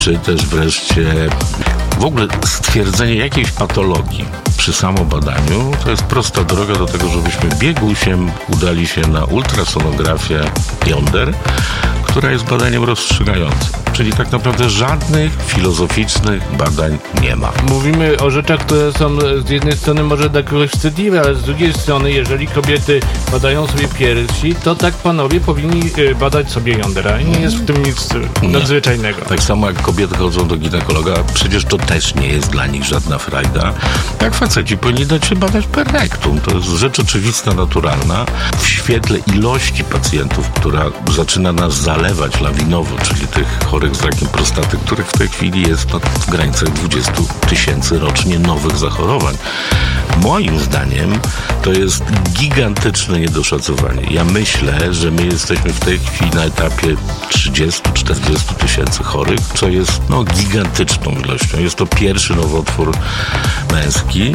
czy też wreszcie w ogóle stwierdzenie jakiejś patologii przy samobadaniu to jest prosta droga do tego, żebyśmy biegusiem udali się na ultrasonografię jąder, która jest badaniem rozstrzygającym. Czyli tak naprawdę żadnych filozoficznych badań nie ma. Mówimy o rzeczach, które są z jednej strony może dla kogoś wstydliwe, ale z drugiej strony, jeżeli kobiety badają sobie piersi, to tak panowie powinni badać sobie jądra. I nie jest w tym nic nadzwyczajnego. Tak samo jak kobiety chodzą do ginekologa, przecież to też nie jest dla nich żadna frajda. Tak faceci powinni dać się badać per rectum. To jest rzecz oczywista, naturalna. W świetle ilości pacjentów, która zaczyna nas zalewać lawinowo, czyli tych chorych z rakiem prostaty, których w tej chwili jest w granicach 20 000 rocznie nowych zachorowań. Moim zdaniem to jest gigantyczne niedoszacowanie. Ja myślę, że my jesteśmy w tej chwili na etapie 30-40 tysięcy chorych, co jest gigantyczną ilością. Jest to pierwszy nowotwór męski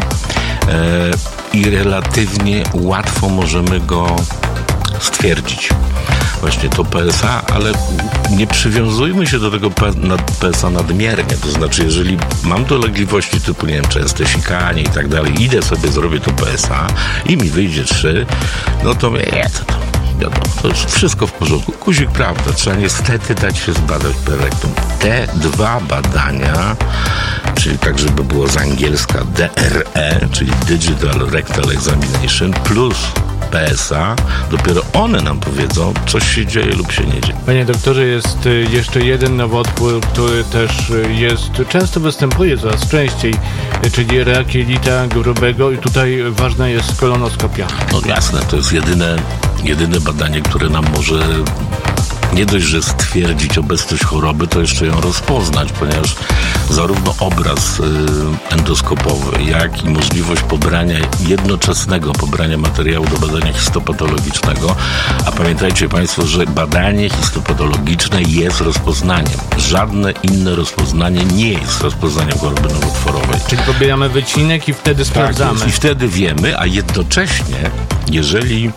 i relatywnie łatwo możemy go stwierdzić. Właśnie to PSA, ale nie przywiązujmy się do tego PSA nadmiernie. To znaczy, jeżeli mam dolegliwości typu, nie wiem, częste sikanie i tak dalej, idę sobie, zrobię to PSA i mi wyjdzie 3, no to wiadomo, to jest wszystko w porządku. Guzik, prawda, trzeba niestety dać się zbadać per rectum. Te dwa badania, czyli tak, żeby było z angielska DRE, czyli Digital Rectal Examination, plus PSA, dopiero one nam powiedzą, coś się dzieje lub się nie dzieje. Panie doktorze, jest jeszcze jeden nowotwór, który też często występuje coraz częściej, czyli rak jelita grubego i tutaj ważna jest kolonoskopia. No jasne, to jest jedyne badanie, które nam może nie dość, że stwierdzić obecność choroby, to jeszcze ją rozpoznać, ponieważ zarówno obraz endoskopowy, jak i możliwość jednoczesnego pobrania materiału do badania histopatologicznego, a pamiętajcie Państwo, że badanie histopatologiczne jest rozpoznaniem. Żadne inne rozpoznanie nie jest rozpoznaniem choroby nowotworowej. Czyli pobieramy wycinek i wtedy sprawdzamy. Tak, i wtedy wiemy, a jednocześnie, jeżeli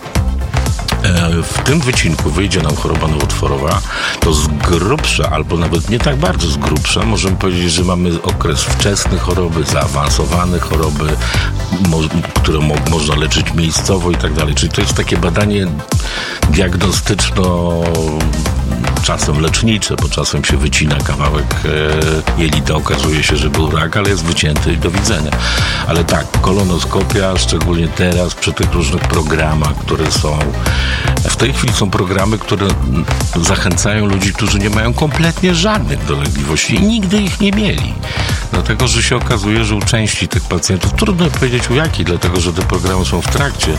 w tym wycinku wyjdzie nam choroba nowotworowa, to z grubsza, albo nawet nie tak bardzo z grubsza, możemy powiedzieć, że mamy okres wczesny choroby, zaawansowane choroby, które można leczyć miejscowo i tak dalej. Czyli to jest takie badanie diagnostyczno, czasem lecznicze, bo czasem się wycina kawałek jelita, okazuje się, że był rak, ale jest wycięty i do widzenia. Ale tak, kolonoskopia, szczególnie teraz przy tych różnych programach, które są. W tej chwili są programy, które zachęcają ludzi, którzy nie mają kompletnie żadnych dolegliwości i nigdy ich nie mieli. Dlatego, że się okazuje, że u części tych pacjentów, trudno powiedzieć u jakich, dlatego, że te programy są w trakcie,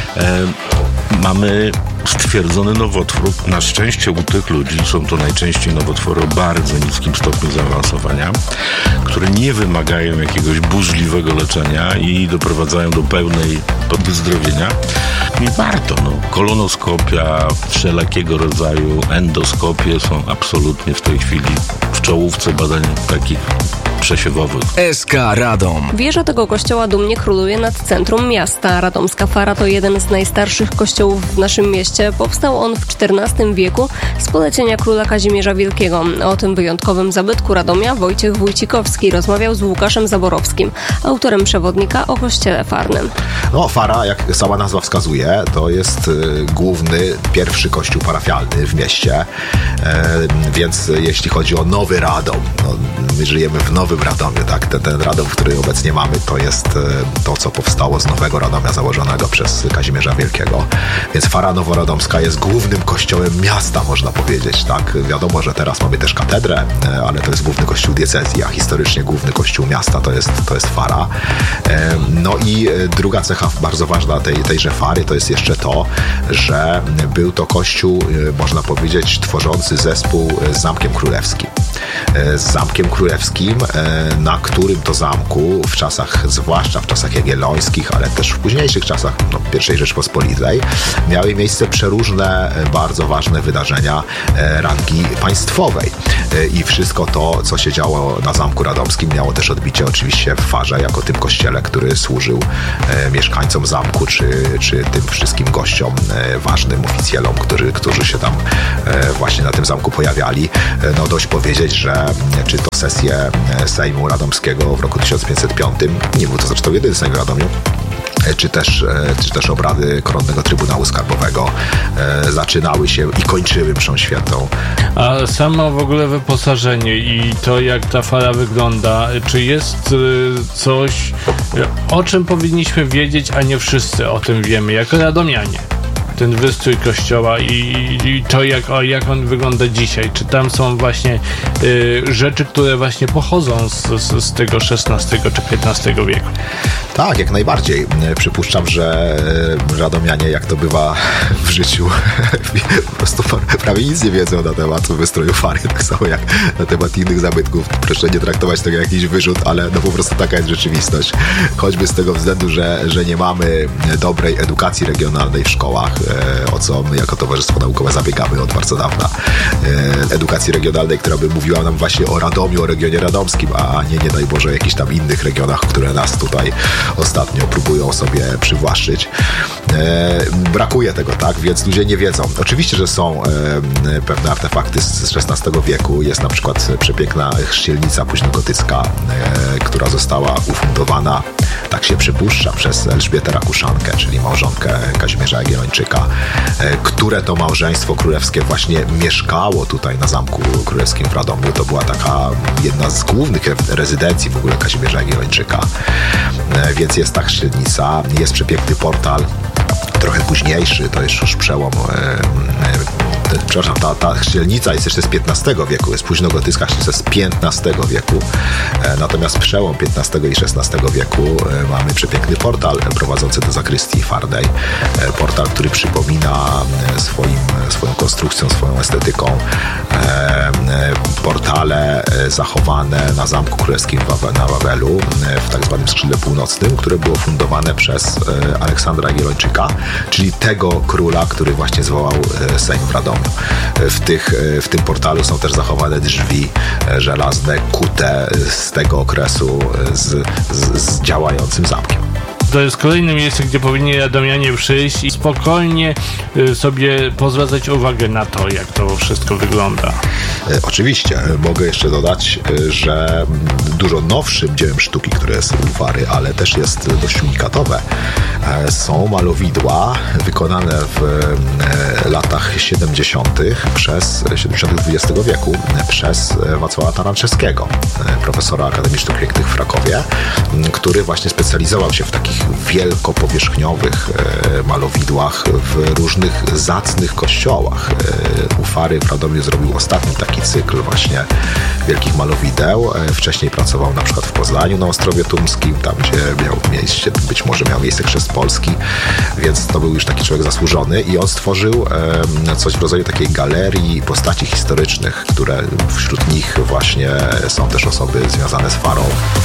mamy stwierdzony nowotwór. Na szczęście u tych ludzi są to najczęściej nowotwory o bardzo niskim stopniu zaawansowania, które nie wymagają jakiegoś burzliwego leczenia i doprowadzają do pełnej wyzdrowienia. I warto, kolonoskopia, wszelakiego rodzaju endoskopie są absolutnie w tej chwili w czołówce badań takich przesiewowych. SK Radom. Wieża tego kościoła dumnie króluje nad centrum miasta. Radomska Fara to jeden z najstarszych kościołów w naszym mieście. Powstał on w XIV wieku z polecenia króla Kazimierza Wielkiego. O tym wyjątkowym zabytku Radomia Wojciech Wójcikowski rozmawiał z Łukaszem Zaborowskim, autorem przewodnika o kościele farnym. Fara, jak sama nazwa wskazuje, to jest pierwszy kościół parafialny w mieście, więc jeśli chodzi o Nowy Radom, my żyjemy w Nowym Radomiu, tak? Ten Radom, który obecnie mamy, to jest to, co powstało z Nowego Radomia założonego przez Kazimierza Wielkiego. Więc Fara Noworadomska jest głównym kościołem miasta, można powiedzieć, tak? Wiadomo, że teraz mamy też katedrę, ale to jest główny kościół diecezji, a historycznie główny kościół miasta to jest Fara. I druga cecha bardzo ważna tejże Fary to jest jeszcze to, że był to kościół, można powiedzieć, tworzący zespół z Zamkiem Królewskim. Z Zamkiem Królewskim, na którym to zamku zwłaszcza w czasach jagiellońskich, ale też w późniejszych czasach I Rzeczpospolitej, miały miejsce przeróżne, bardzo ważne wydarzenia rangi państwowej. I wszystko to, co się działo na Zamku Radomskim, miało też odbicie oczywiście w Farze, jako tym kościele, który służył mieszkańcom zamku, czy tym wszystkim gościom, ważnym oficjelom, którzy się tam właśnie na tym zamku pojawiali. Dość powiedzieć, powiedzieć, że czy to sesję Sejmu Radomskiego w roku 1505, nie był to zresztą jedyny Sejm w Radomiu, czy też obrady Koronnego Trybunału Skarbowego zaczynały się i kończyły mszą świętą. A samo w ogóle wyposażenie i to, jak ta fala wygląda, czy jest coś, o czym powinniśmy wiedzieć, a nie wszyscy o tym wiemy, jako radomianie? Ten wystrój kościoła i to, jak on wygląda dzisiaj. Czy tam są właśnie rzeczy, które właśnie pochodzą z tego XVI czy XV wieku? Tak, jak najbardziej. Przypuszczam, że radomianie, jak to bywa w życiu, po prostu prawie nic nie wiedzą na temat wystroju fary, tak samo jak na temat innych zabytków. Proszę nie traktować tego jak jakiś wyrzut, ale no po prostu taka jest rzeczywistość. Choćby z tego względu, że nie mamy dobrej edukacji regionalnej w szkołach, o co my jako Towarzystwo Naukowe zabiegamy od bardzo dawna. Edukacji regionalnej, która by mówiła nam właśnie o Radomiu, o regionie radomskim, a nie daj Boże, o jakichś tam innych regionach, które nas tutaj ostatnio próbują sobie przywłaszczyć. Brakuje tego, tak? Więc ludzie nie wiedzą. Oczywiście, że są pewne artefakty z XVI wieku. Jest na przykład przepiękna chrzcielnica późnogotycka, która została ufundowana, tak się przypuszcza, przez Elżbietę Rakuszankę, czyli małżonkę Kazimierza Jagiellończyka, które to małżeństwo królewskie właśnie mieszkało tutaj na Zamku Królewskim w Radomiu. To była taka jedna z głównych rezydencji w ogóle Kazimierza Jagiellończyka. Więc jest ta chrzcielnica, jest przepiękny portal, trochę późniejszy, to jest już przełom, przepraszam, ta chrzcielnica jest jeszcze z XV wieku, jest późnogotycka chrzcielnica z XV wieku, natomiast przełom XV i XVI wieku mamy przepiękny portal prowadzący do zakrystii farnej, portal, który przypomina swoją konstrukcją, swoją estetyką portale zachowane na Zamku Królewskim na Wawelu, w tak zwanym skrzydle północnym, które było fundowane przez Aleksandra Jagiellończyka, czyli tego króla, który właśnie zwołał Sejm w Radomiu. W tym portalu są też zachowane drzwi żelazne, kute z tego okresu z działającym zamkiem. To jest kolejne miejsce, gdzie powinni radomianie przyjść i spokojnie sobie pozwracać uwagę na to, jak to wszystko wygląda. Oczywiście. Mogę jeszcze dodać, że dużo nowszym dziełem sztuki, które jest u Wary, ale też jest dość unikatowe, są malowidła wykonane w latach 70. XX wieku przez Wacława Taranczewskiego, profesora Akademii Sztuk Pięknych w Krakowie, który właśnie specjalizował się w takich wielkopowierzchniowych malowidłach w różnych zacnych kościołach. U Fary w Radomiu zrobił ostatni taki cykl właśnie wielkich malowideł. Wcześniej pracował na przykład w Poznaniu na Ostrowie Tumskim, tam gdzie być może miał miejsce Chrzest Polski, więc to był już taki człowiek zasłużony i on stworzył coś w rodzaju takiej galerii postaci historycznych, które wśród nich właśnie są też osoby związane z Farą.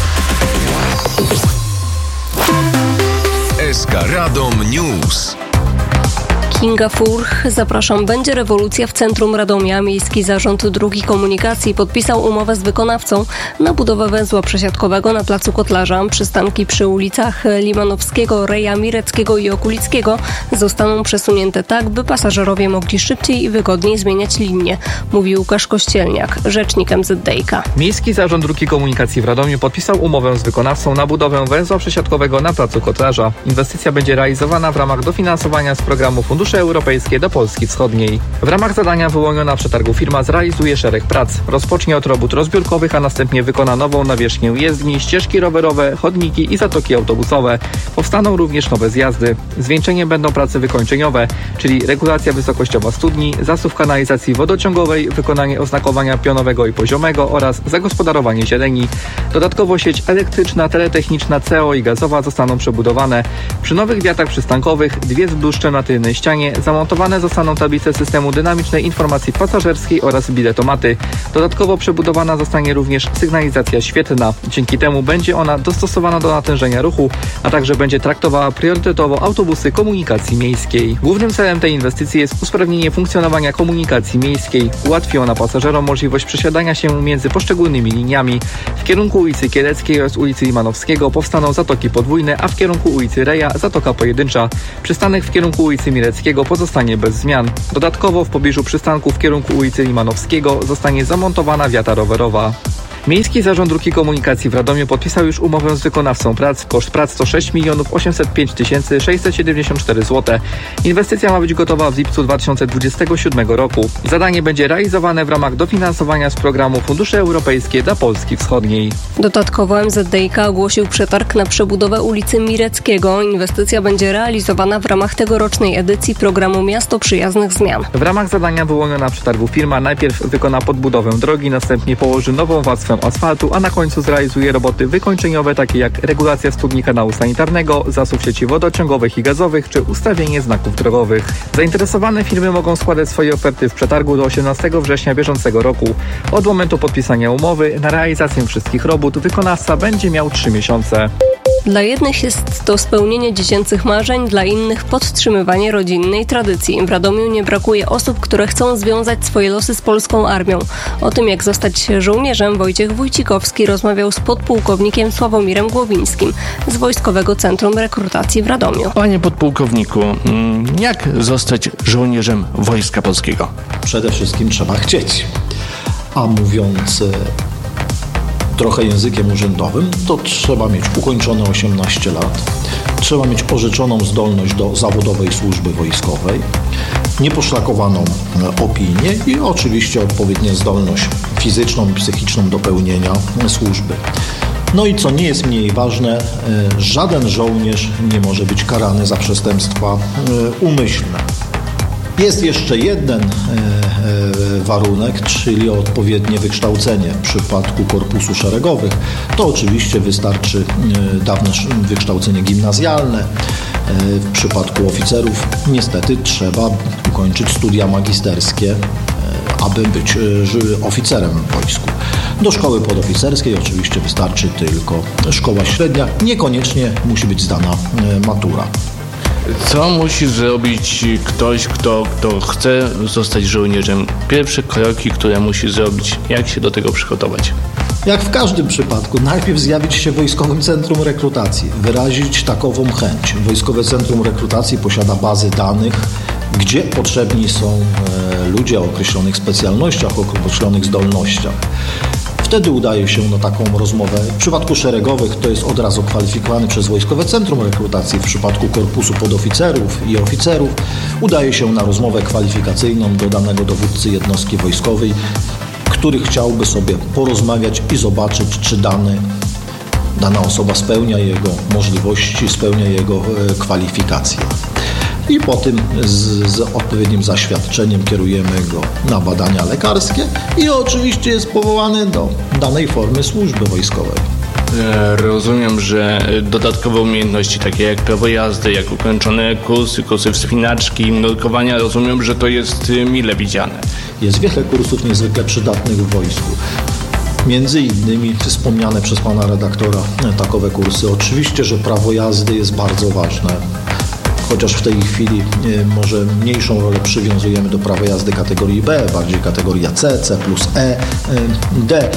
SK Radom News. Kinga Furch, zapraszam. Będzie rewolucja w centrum Radomia. Miejski Zarząd Dróg i Komunikacji podpisał umowę z wykonawcą na budowę węzła przesiadkowego na placu Kotlarza. Przystanki przy ulicach Limanowskiego, Reja, Mireckiego i Okulickiego zostaną przesunięte tak, by pasażerowie mogli szybciej i wygodniej zmieniać linie, mówi Łukasz Kościelniak, rzecznik MZDiK. Miejski Zarząd Dróg i Komunikacji w Radomiu podpisał umowę z wykonawcą na budowę węzła przesiadkowego na placu Kotlarza. Inwestycja będzie realizowana w ramach dofinansowania z programu Fundusze Europejskie do Polski Wschodniej. W ramach zadania wyłoniona w przetargu firma zrealizuje szereg prac. Rozpocznie od robót rozbiórkowych, a następnie wykona nową nawierzchnię jezdni, ścieżki rowerowe, chodniki i zatoki autobusowe. Powstaną również nowe zjazdy. Zwieńczeniem będą prace wykończeniowe, czyli regulacja wysokościowa studni, zasów kanalizacji wodociągowej, wykonanie oznakowania pionowego i poziomego oraz zagospodarowanie zieleni. Dodatkowo sieć elektryczna, teletechniczna, CO i gazowa zostaną przebudowane. Przy nowych wiatach przystankowych 2 zbluszcze na tylnej ścianie zamontowane zostaną tablice systemu dynamicznej informacji pasażerskiej oraz biletomaty. Dodatkowo przebudowana zostanie również sygnalizacja świetlna. Dzięki temu będzie ona dostosowana do natężenia ruchu, a także będzie traktowała priorytetowo autobusy komunikacji miejskiej. Głównym celem tej inwestycji jest usprawnienie funkcjonowania komunikacji miejskiej. Ułatwi ona pasażerom możliwość przesiadania się między poszczególnymi liniami. W kierunku ulicy Kieleckiej oraz ulicy Limanowskiego powstaną zatoki podwójne, a w kierunku ulicy Reja zatoka pojedyncza. Przystanek w kierunku ulicy Mireckiej Wielkopolskiego pozostanie bez zmian. Dodatkowo w pobliżu przystanku w kierunku ulicy Limanowskiego zostanie zamontowana wiata rowerowa. Miejski Zarząd Dróg i Komunikacji w Radomiu podpisał już umowę z wykonawcą prac. Koszt prac to 6 805 674 zł. Inwestycja ma być gotowa w lipcu 2027 roku. Zadanie będzie realizowane w ramach dofinansowania z programu Fundusze Europejskie dla Polski Wschodniej. Dodatkowo MZDiK ogłosił przetarg na przebudowę ulicy Mireckiego. Inwestycja będzie realizowana w ramach tegorocznej edycji programu Miasto Przyjaznych Zmian. W ramach zadania wyłoniona przetargu firma najpierw wykona podbudowę drogi, następnie położy nową warstwę asfaltu, a na końcu zrealizuje roboty wykończeniowe takie jak regulacja studni kanału sanitarnego, zasób sieci wodociągowych i gazowych czy ustawienie znaków drogowych. Zainteresowane firmy mogą składać swoje oferty w przetargu do 18 września bieżącego roku. Od momentu podpisania umowy na realizację wszystkich robót wykonawca będzie miał 3 miesiące. Dla jednych jest to spełnienie dziecięcych marzeń, dla innych podtrzymywanie rodzinnej tradycji. W Radomiu nie brakuje osób, które chcą związać swoje losy z polską armią. O tym, jak zostać żołnierzem, Wojciech Wójcikowski rozmawiał z podpułkownikiem Sławomirem Głowińskim z Wojskowego Centrum Rekrutacji w Radomiu. Panie podpułkowniku, jak zostać żołnierzem Wojska Polskiego? Przede wszystkim trzeba chcieć. A mówiąc trochę językiem urzędowym, to trzeba mieć ukończone 18 lat, trzeba mieć orzeczoną zdolność do zawodowej służby wojskowej, nieposzlakowaną opinię i oczywiście odpowiednią zdolność fizyczną i psychiczną do pełnienia służby. No i co nie jest mniej ważne, żaden żołnierz nie może być karany za przestępstwa umyślne. Jest jeszcze jeden warunek, czyli odpowiednie wykształcenie. W przypadku korpusu szeregowych to oczywiście wystarczy dawne wykształcenie gimnazjalne. W przypadku oficerów niestety trzeba ukończyć studia magisterskie, aby być oficerem w wojsku. Do szkoły podoficerskiej oczywiście wystarczy tylko szkoła średnia, niekoniecznie musi być zdana matura. Co musi zrobić ktoś, kto chce zostać żołnierzem? Pierwsze kroki, które musi zrobić, jak się do tego przygotować? Jak w każdym przypadku, najpierw zjawić się w Wojskowym Centrum Rekrutacji, wyrazić takową chęć. Wojskowe Centrum Rekrutacji posiada bazy danych, gdzie potrzebni są ludzie o określonych specjalnościach, o określonych zdolnościach. Wtedy udaje się na taką rozmowę. W przypadku szeregowych to jest od razu kwalifikowany przez Wojskowe Centrum Rekrutacji. W przypadku korpusu podoficerów i oficerów udaje się na rozmowę kwalifikacyjną do danego dowódcy jednostki wojskowej, który chciałby sobie porozmawiać i zobaczyć, czy dana osoba spełnia jego możliwości, spełnia jego kwalifikacje. I po tym z odpowiednim zaświadczeniem kierujemy go na badania lekarskie i oczywiście jest powołany do danej formy służby wojskowej. Rozumiem, że dodatkowe umiejętności takie jak prawo jazdy, jak ukończone kursy wspinaczki, nurkowania, rozumiem, że to jest mile widziane. Jest wiele kursów niezwykle przydatnych w wojsku. Między innymi wspomniane przez pana redaktora takowe kursy. Oczywiście, że prawo jazdy jest bardzo ważne. Chociaż w tej chwili może mniejszą rolę przywiązujemy do prawa jazdy kategorii B, bardziej kategoria C, C plus E, D.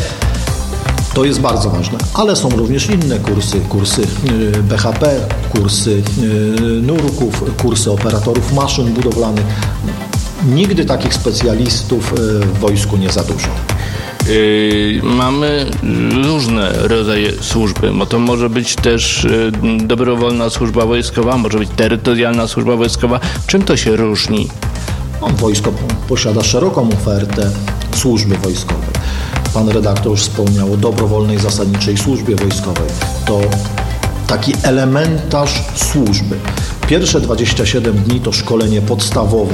To jest bardzo ważne, ale są również inne kursy BHP, kursy nurków, kursy operatorów maszyn budowlanych. Nigdy takich specjalistów w wojsku nie za dużo. Mamy różne rodzaje służby, bo to może być też dobrowolna służba wojskowa, może być terytorialna służba wojskowa. Czym to się różni? Wojsko posiada szeroką ofertę służby wojskowej. Pan redaktor już wspomniał o dobrowolnej zasadniczej służbie wojskowej. To taki elementarz służby. Pierwsze 27 dni to szkolenie podstawowe.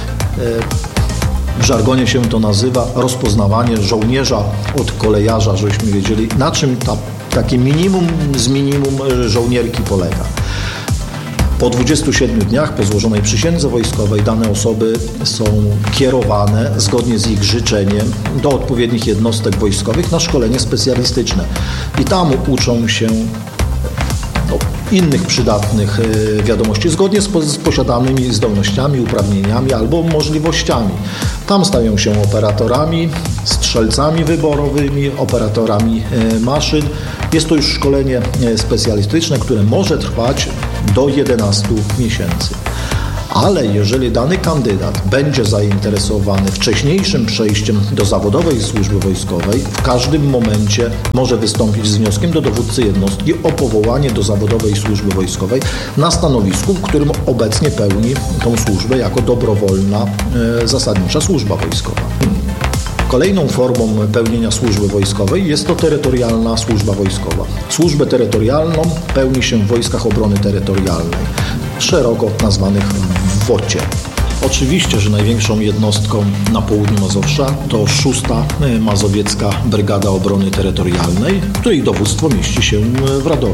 W żargonie się to nazywa rozpoznawanie żołnierza od kolejarza, żebyśmy wiedzieli, na czym takie minimum z minimum żołnierki polega. Po 27 dniach po złożonej przysiędze wojskowej dane osoby są kierowane zgodnie z ich życzeniem do odpowiednich jednostek wojskowych na szkolenie specjalistyczne. I tam uczą się innych przydatnych wiadomości zgodnie z posiadanymi zdolnościami, uprawnieniami albo możliwościami. Tam stają się operatorami, strzelcami wyborowymi, operatorami maszyn. Jest to już szkolenie specjalistyczne, które może trwać do 11 miesięcy. Ale jeżeli dany kandydat będzie zainteresowany wcześniejszym przejściem do zawodowej służby wojskowej, w każdym momencie może wystąpić z wnioskiem do dowódcy jednostki o powołanie do zawodowej służby wojskowej na stanowisku, w którym obecnie pełni tą służbę jako dobrowolna, zasadnicza służba wojskowa. Kolejną formą pełnienia służby wojskowej jest to terytorialna służba wojskowa. Służbę terytorialną pełni się w Wojskach Obrony Terytorialnej, szeroko nazwanych w WOT-cie. Oczywiście, że największą jednostką na południu Mazowsza to 6. Mazowiecka Brygada Obrony Terytorialnej, której dowództwo mieści się w Radomiu.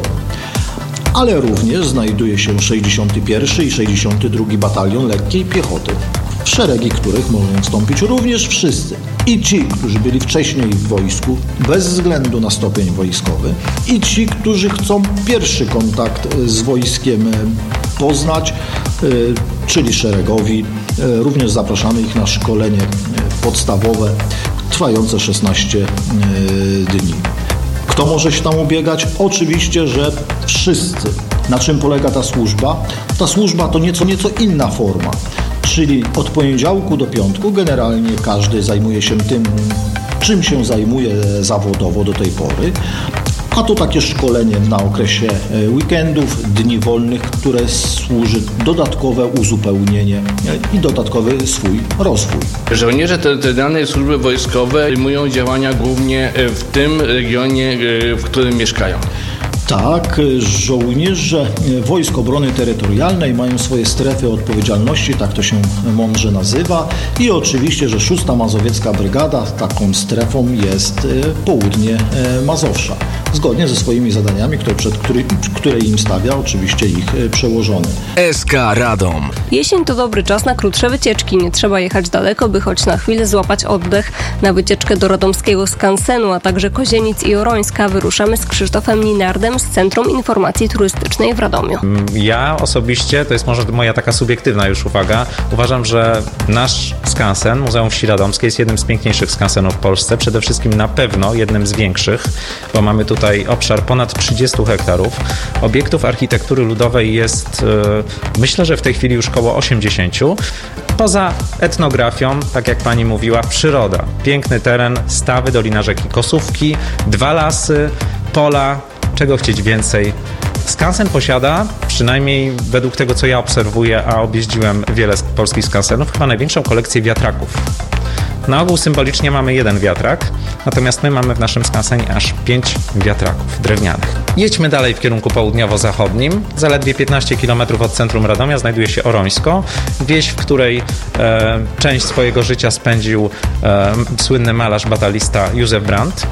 Ale również znajduje się 61. i 62. Batalion Lekkiej Piechoty, w szeregi których mogą wstąpić również wszyscy. I ci, którzy byli wcześniej w wojsku, bez względu na stopień wojskowy, i ci, którzy chcą pierwszy kontakt z wojskiem poznać, czyli szeregowi. Również zapraszamy ich na szkolenie podstawowe trwające 16 dni. Kto może się tam ubiegać? Oczywiście, że wszyscy. Na czym polega ta służba? Ta służba to nieco inna forma. Czyli od poniedziałku do piątku generalnie każdy zajmuje się tym, czym się zajmuje zawodowo do tej pory. A to takie szkolenie na okresie weekendów, dni wolnych, które służy dodatkowe uzupełnienie i dodatkowy swój rozwój. Żołnierze terytorialnej służby wojskowej podejmują działania głównie w tym regionie, w którym mieszkają. Tak, żołnierze Wojsk Obrony Terytorialnej mają swoje strefy odpowiedzialności, tak to się mądrze nazywa, i oczywiście, że 6. Mazowiecka Brygada taką strefą jest południe Mazowsza, zgodnie ze swoimi zadaniami, które im stawia oczywiście ich przełożony. SK Radom. Jesień to dobry czas na krótsze wycieczki. Nie trzeba jechać daleko, by choć na chwilę złapać oddech. Na wycieczkę do radomskiego skansenu, a także Kozienic i Orońska wyruszamy z Krzysztofem Linardem z Centrum Informacji Turystycznej w Radomiu. Ja osobiście, to jest może moja taka subiektywna już uwaga, uważam, że nasz skansen, Muzeum Wsi Radomskiej, jest jednym z piękniejszych skansenów w Polsce. Przede wszystkim na pewno jednym z większych, bo mamy tutaj obszar ponad 30 hektarów. Obiektów architektury ludowej jest, myślę, że w tej chwili już około 80. Poza etnografią, tak jak pani mówiła, przyroda. Piękny teren, stawy, Dolina Rzeki Kosówki, 2 lasy, pola, czego chcieć więcej. Skansen posiada, przynajmniej według tego, co ja obserwuję, a objeździłem wiele polskich skansenów, chyba największą kolekcję wiatraków. Na ogół symbolicznie mamy 1 wiatrak, natomiast my mamy w naszym skansenie aż 5 wiatraków drewnianych. Jedźmy dalej w kierunku południowo-zachodnim. Zaledwie 15 km od centrum Radomia znajduje się Orońsko, wieś, w której część swojego życia spędził słynny malarz, batalista Józef Brandt.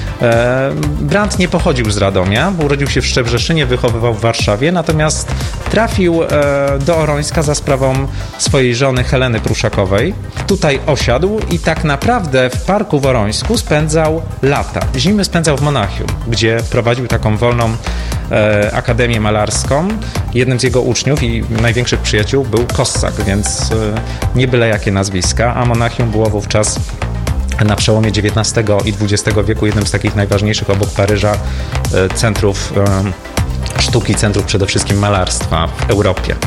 Brandt nie pochodził z Radomia, bo urodził się w Szczebrzeszynie, wychowywał w Warszawie, natomiast trafił do Orońska za sprawą swojej żony Heleny Pruszakowej. Tutaj osiadł i tak naprawdę w parku w Orońsku spędzał lata. Zimy spędzał w Monachium, gdzie prowadził taką wolną akademię malarską. Jednym z jego uczniów i największych przyjaciół był Kossak, więc nie byle jakie nazwiska, a Monachium było wówczas na przełomie XIX i XX wieku jednym z takich najważniejszych obok Paryża centrów sztuki, centrów przede wszystkim malarstwa w Europie.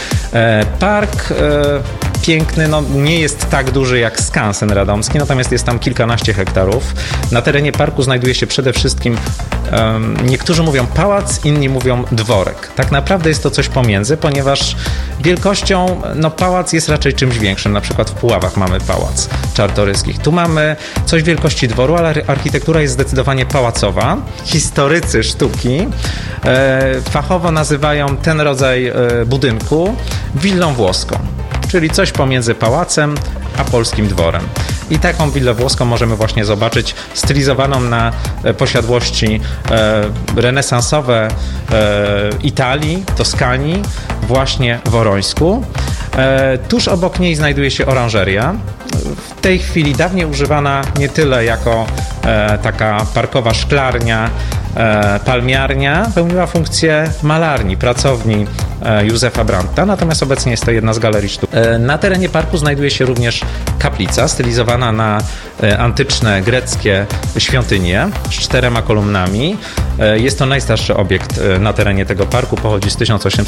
Park piękny, nie jest tak duży jak skansen radomski, natomiast jest tam kilkanaście hektarów. Na terenie parku znajduje się przede wszystkim, niektórzy mówią pałac, inni mówią dworek. Tak naprawdę jest to coś pomiędzy, ponieważ wielkością, pałac jest raczej czymś większym. Na przykład w Puławach mamy pałac Czartoryskich. Tu mamy coś wielkości dworu, ale architektura jest zdecydowanie pałacowa. Historycy sztuki fachowo nazywają ten rodzaj budynku willą włoską, czyli coś pomiędzy pałacem a polskim dworem. I taką willę włoską możemy właśnie zobaczyć, stylizowaną na posiadłości renesansowe Italii, Toskanii, właśnie w Orońsku. Tuż obok niej znajduje się oranżeria. W tej chwili dawniej używana nie tyle jako taka parkowa szklarnia, palmiarnia, pełniła funkcję malarni, pracowni Józefa Brandta, natomiast obecnie jest to jedna z galerii sztuk. Na terenie parku znajduje się również kaplica stylizowana na antyczne greckie świątynie z 4 kolumnami. Jest to najstarszy obiekt na terenie tego parku, pochodzi z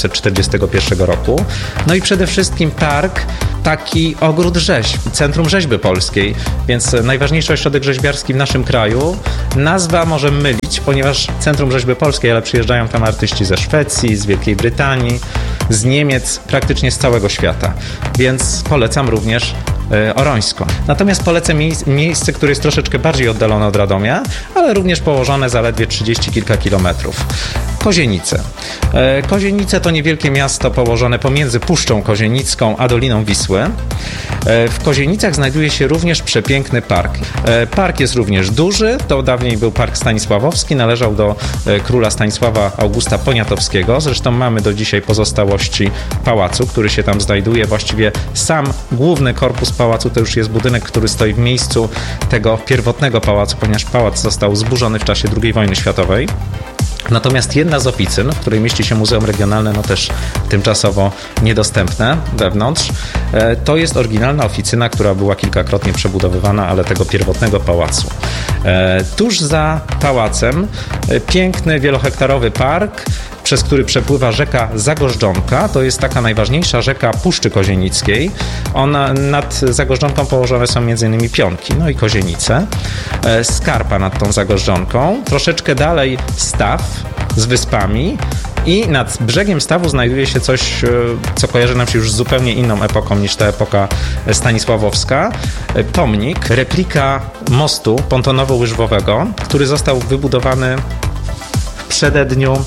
1841 roku. No i przede wszystkim park, taki ogród rzeźb, centrum rzeźby polskiej, więc najważniejszy ośrodek rzeźbiarski w naszym kraju. Nazwa może mylić, ponieważ centrum rzeźby polskiej, ale przyjeżdżają tam artyści ze Szwecji, z Wielkiej Brytanii, z Niemiec, praktycznie z całego świata, więc polecam również Orońsko. Natomiast polecę miejsce, które jest troszeczkę bardziej oddalone od Radomia, ale również położone zaledwie 30 kilka kilometrów. Kozienice. Kozienice to niewielkie miasto położone pomiędzy Puszczą Kozienicką a Doliną Wisły. W Kozienicach znajduje się również przepiękny park. Park jest również duży, to dawniej był Park Stanisławowski, należał do króla Stanisława Augusta Poniatowskiego. Zresztą mamy do dzisiaj pozostałości pałacu, który się tam znajduje. Właściwie sam główny korpus pałacu to już jest budynek, który stoi w miejscu tego pierwotnego pałacu, ponieważ pałac został zburzony w czasie II wojny światowej. Natomiast jedna z oficyn, w której mieści się Muzeum Regionalne, no też tymczasowo niedostępne wewnątrz, to jest oryginalna oficyna, która była kilkakrotnie przebudowywana, ale tego pierwotnego pałacu. Tuż za pałacem piękny, wielohektarowy park, przez który przepływa rzeka Zagorzdzonka. To jest taka najważniejsza rzeka Puszczy Kozienickiej. Nad Zagorzdzonką położone są m.in. Pionki, no i Kozienice. Skarpa nad tą Zagorzdzonką. Troszeczkę dalej staw z wyspami. I nad brzegiem stawu znajduje się coś, co kojarzy nam się już z zupełnie inną epoką niż ta epoka stanisławowska. Pomnik, replika mostu pontonowo-łyżwowego, który został wybudowany w przededniu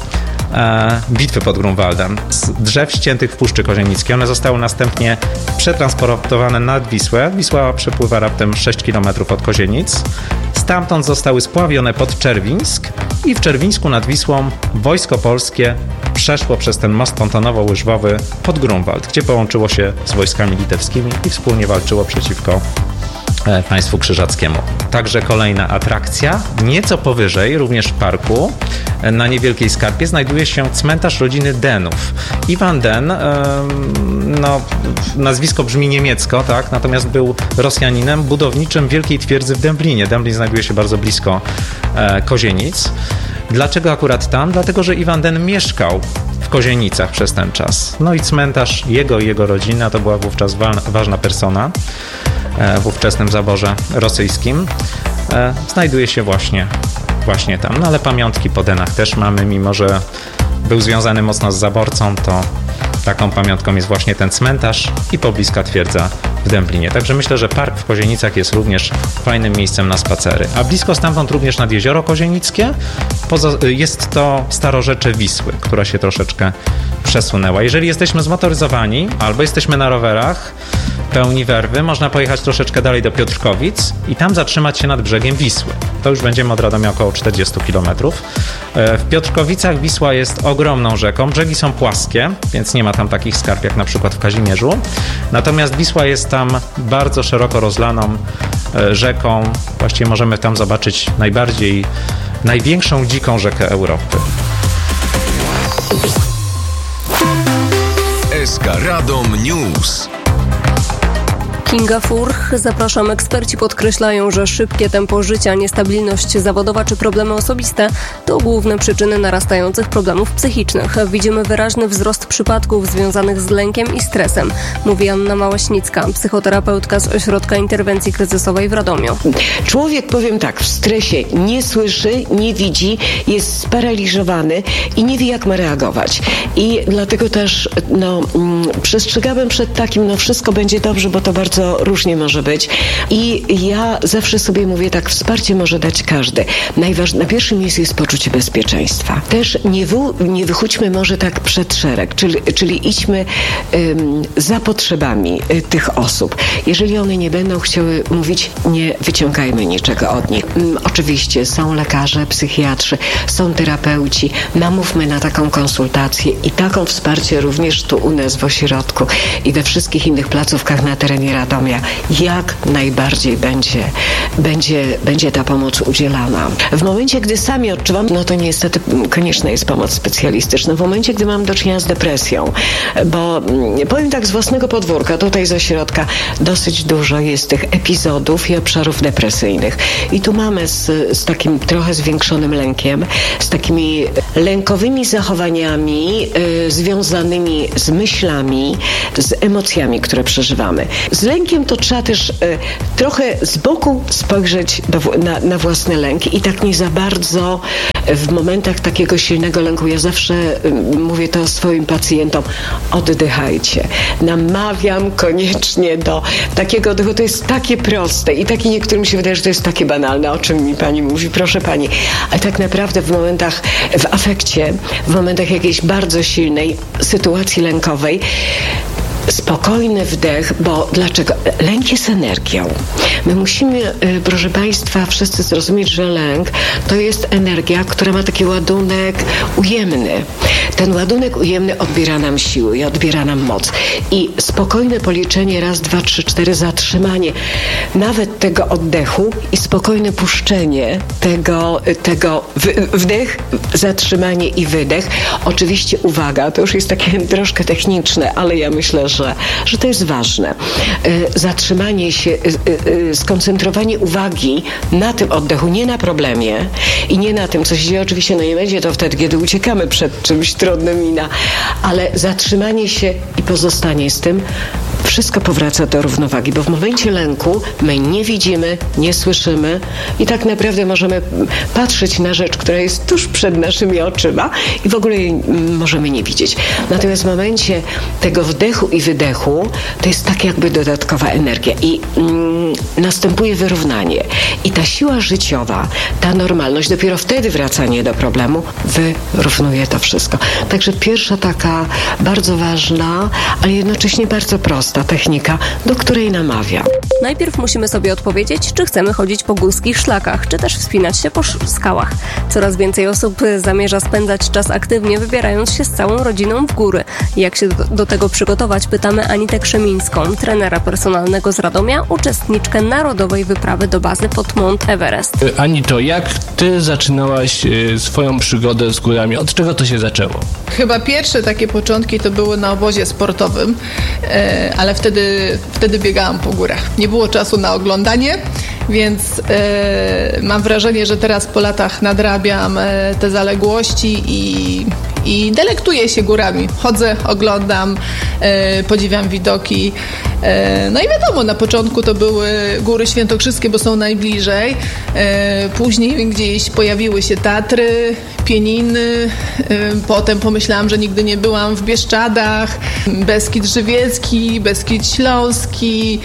bitwy pod Grunwaldem z drzew ściętych w Puszczy Kozienickiej. One zostały następnie przetransportowane nad Wisłę. Wisła przepływa raptem 6 km od Kozienic. Stamtąd zostały spławione pod Czerwińsk i w Czerwińsku nad Wisłą wojsko polskie przeszło przez ten most pontonowo-łyżwowy pod Grunwald, gdzie połączyło się z wojskami litewskimi i wspólnie walczyło przeciwko państwu krzyżackiemu. Także kolejna atrakcja. Nieco powyżej, również w parku, na niewielkiej skarpie, znajduje się cmentarz rodziny Denów. Iwan Den, nazwisko brzmi niemiecko, tak? Natomiast był Rosjaninem, budowniczym wielkiej twierdzy w Dęblinie. Dęblin znajduje się bardzo blisko Kozienic. Dlaczego akurat tam? Dlatego, że Iwan Den mieszkał w Kozienicach przez ten czas. No i cmentarz jego i jego rodziny, a to była wówczas ważna persona w ówczesnym zaborze rosyjskim, znajduje się właśnie tam. No ale pamiątki po Denach też mamy, mimo że był związany mocno z zaborcą, to taką pamiątką jest właśnie ten cmentarz i pobliska twierdza w Dęblinie. Także myślę, że park w Kozienicach jest również fajnym miejscem na spacery. A blisko stamtąd również nad Jezioro Kozienickie jest to starorzecze Wisły, która się troszeczkę przesunęła. Jeżeli jesteśmy zmotoryzowani albo jesteśmy na rowerach pełni werwy, można pojechać troszeczkę dalej do Piotrkowic i tam zatrzymać się nad brzegiem Wisły. To już będziemy od Radomia około 40 km. W Piotrkowicach Wisła jest ogromną rzeką. Brzegi są płaskie, więc nie ma tam takich skarp jak na przykład w Kazimierzu. Natomiast Wisła jest tam bardzo szeroko rozlaną rzeką. Właściwie możemy tam zobaczyć największą dziką rzekę Europy. SK Radom News. Kinga Furch. Zapraszam. Eksperci podkreślają, że szybkie tempo życia, niestabilność zawodowa czy problemy osobiste to główne przyczyny narastających problemów psychicznych. Widzimy wyraźny wzrost przypadków związanych z lękiem i stresem, mówi Anna Małaśnicka, psychoterapeutka z Ośrodka Interwencji Kryzysowej w Radomiu. Człowiek, powiem tak, w stresie nie słyszy, nie widzi, jest sparaliżowany i nie wie, jak ma reagować. I dlatego też przestrzegałem przed takim, wszystko będzie dobrze, bo to bardzo różnie może być. I ja zawsze sobie mówię tak, wsparcie może dać każdy. Na pierwszym miejscu jest poczucie bezpieczeństwa. Też nie wychódźmy może tak przed szereg, czyli idźmy za potrzebami tych osób. Jeżeli one nie będą chciały mówić, nie wyciągajmy niczego od nich. Oczywiście są lekarze, psychiatrzy, są terapeuci. Namówmy na taką konsultację i taką wsparcie również tu u nas w ośrodku i we wszystkich innych placówkach na terenie Radomia Radomia jak najbardziej będzie ta pomoc udzielana. W momencie, gdy sami odczuwam, no to niestety konieczna jest pomoc specjalistyczna. W momencie, gdy mam do czynienia z depresją, bo powiem tak z własnego podwórka, tutaj z ośrodka dosyć dużo jest tych epizodów i obszarów depresyjnych. I tu mamy z takim trochę zwiększonym lękiem, z takimi lękowymi zachowaniami związanymi z myślami, z emocjami, które przeżywamy. Z lękiem to trzeba też trochę z boku spojrzeć na własny lęk i tak nie za bardzo w momentach takiego silnego lęku. Ja zawsze mówię to swoim pacjentom: oddychajcie. Namawiam koniecznie do takiego oddechu. To jest takie proste i takie niektórym się wydaje, że to jest takie banalne, o czym mi pani mówi, proszę pani. Ale tak naprawdę w momentach, w afekcie, w momentach jakiejś bardzo silnej sytuacji lękowej, spokojny wdech, bo dlaczego? Lęk jest energią. My musimy, proszę Państwa, wszyscy zrozumieć, że lęk to jest energia, która ma taki ładunek ujemny. Ten ładunek ujemny odbiera nam siły i odbiera nam moc. I spokojne policzenie, 1, 2, 3, 4, zatrzymanie nawet tego oddechu i spokojne puszczenie tego wdech, zatrzymanie i wydech. Oczywiście uwaga, to już jest takie troszkę techniczne, ale ja myślę, że to jest ważne. Zatrzymanie się, skoncentrowanie uwagi na tym oddechu, nie na problemie i nie na tym, co się dzieje. Oczywiście nie będzie to wtedy, kiedy uciekamy przed czymś trudnym, ale zatrzymanie się i pozostanie z tym, wszystko powraca do równowagi, bo w momencie lęku my nie widzimy, nie słyszymy i tak naprawdę możemy patrzeć na rzecz, która jest tuż przed naszymi oczyma i w ogóle jej możemy nie widzieć. Natomiast w momencie tego wdechu i wydechu to jest tak jakby dodatkowa energia i następuje wyrównanie. I ta siła życiowa, ta normalność, dopiero wtedy wracanie do problemu wyrównuje to wszystko. Także pierwsza taka bardzo ważna, ale jednocześnie bardzo prosta technika, do której namawiam. Najpierw musimy sobie odpowiedzieć, czy chcemy chodzić po górskich szlakach, czy też wspinać się po skałach. Coraz więcej osób zamierza spędzać czas aktywnie, wybierając się z całą rodziną w góry. Jak się do tego przygotować, pytamy Anitę Krzemińską, trenera personalnego z Radomia, uczestniczkę narodowej wyprawy do bazy pod Mount Everest. Anito, jak ty zaczynałaś swoją przygodę z górami? Od czego to się zaczęło? Chyba pierwsze takie początki to były na obozie sportowym, ale wtedy biegałam po górach. Nie było czasu na oglądanie, więc mam wrażenie, że teraz po latach nadrabiam te zaległości i delektuję się górami. Chodzę, oglądam, podziwiam widoki. No i wiadomo, na początku to były Góry Świętokrzyskie, bo są najbliżej. Później gdzieś pojawiły się Tatry, Pieniny. Potem pomyślałam, że nigdy nie byłam w Bieszczadach. Beskid Żywiecki, Beskid Śląski,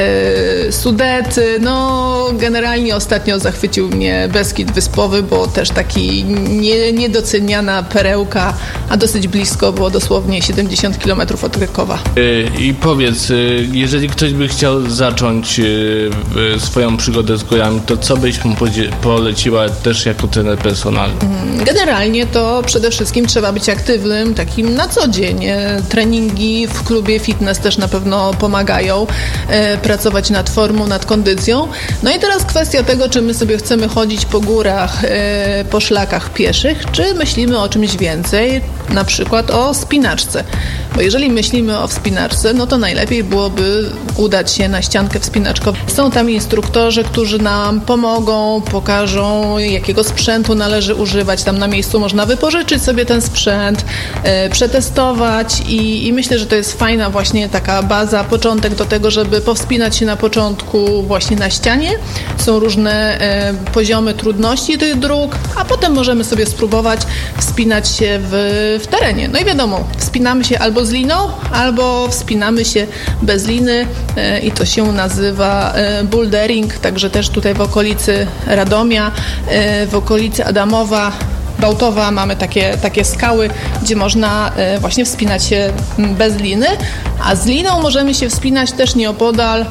Sudety. No generalnie ostatnio zachwycił mnie Beskid Wyspowy, bo też taki niedoceniana perełka, a dosyć blisko, było dosłownie 70 km od Krakowa. I powiedz, jeżeli ktoś by chciał zacząć swoją przygodę z górami, to co byś mu poleciła też jako trener personalny? Generalnie to przede wszystkim trzeba być aktywnym, takim na co dzień. Treningi w klubie fitness też na pewno pomagają. Pracować nad formą, nad kondycją. No i teraz kwestia tego, czy my sobie chcemy chodzić po górach, po szlakach pieszych, czy myślimy o czymś więcej, na przykład o wspinaczce. Bo jeżeli myślimy o wspinaczce, no to najlepiej byłoby udać się na ściankę wspinaczkową. Są tam instruktorzy, którzy nam pomogą, pokażą, jakiego sprzętu należy używać. Tam na miejscu można wypożyczyć sobie ten sprzęt, przetestować i myślę, że to jest fajna właśnie taka baza, początek do tego, żeby powspinać się na początku właśnie na ścianie. Są różne poziomy trudności tych dróg, a potem możemy sobie spróbować wspinać się w terenie. No i wiadomo, wspinamy się albo z liną, albo wspinamy się bez liny i to się nazywa bouldering, także też tutaj w okolicy Radomia, w okolicy Adamowa Bałtowa mamy takie skały, gdzie można właśnie wspinać się bez liny, a z liną możemy się wspinać też nieopodal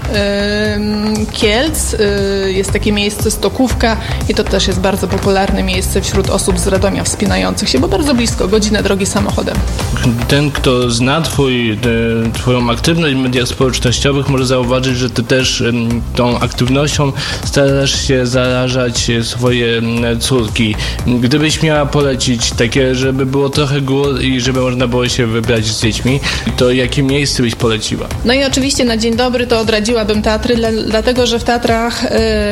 Kielc. Jest takie miejsce Stokówka i to też jest bardzo popularne miejsce wśród osób z Radomia wspinających się, bo bardzo blisko, godzinę drogi samochodem. Ten, kto zna twoją aktywność w mediach społecznościowych, może zauważyć, że ty też tą aktywnością starasz się zarażać swoje córki. Gdybyś miała polecić takie, żeby było trochę gór i żeby można było się wybrać z dziećmi, to jakie miejsce byś poleciła? No i oczywiście na dzień dobry to odradziłabym Tatry, dlatego że w Tatrach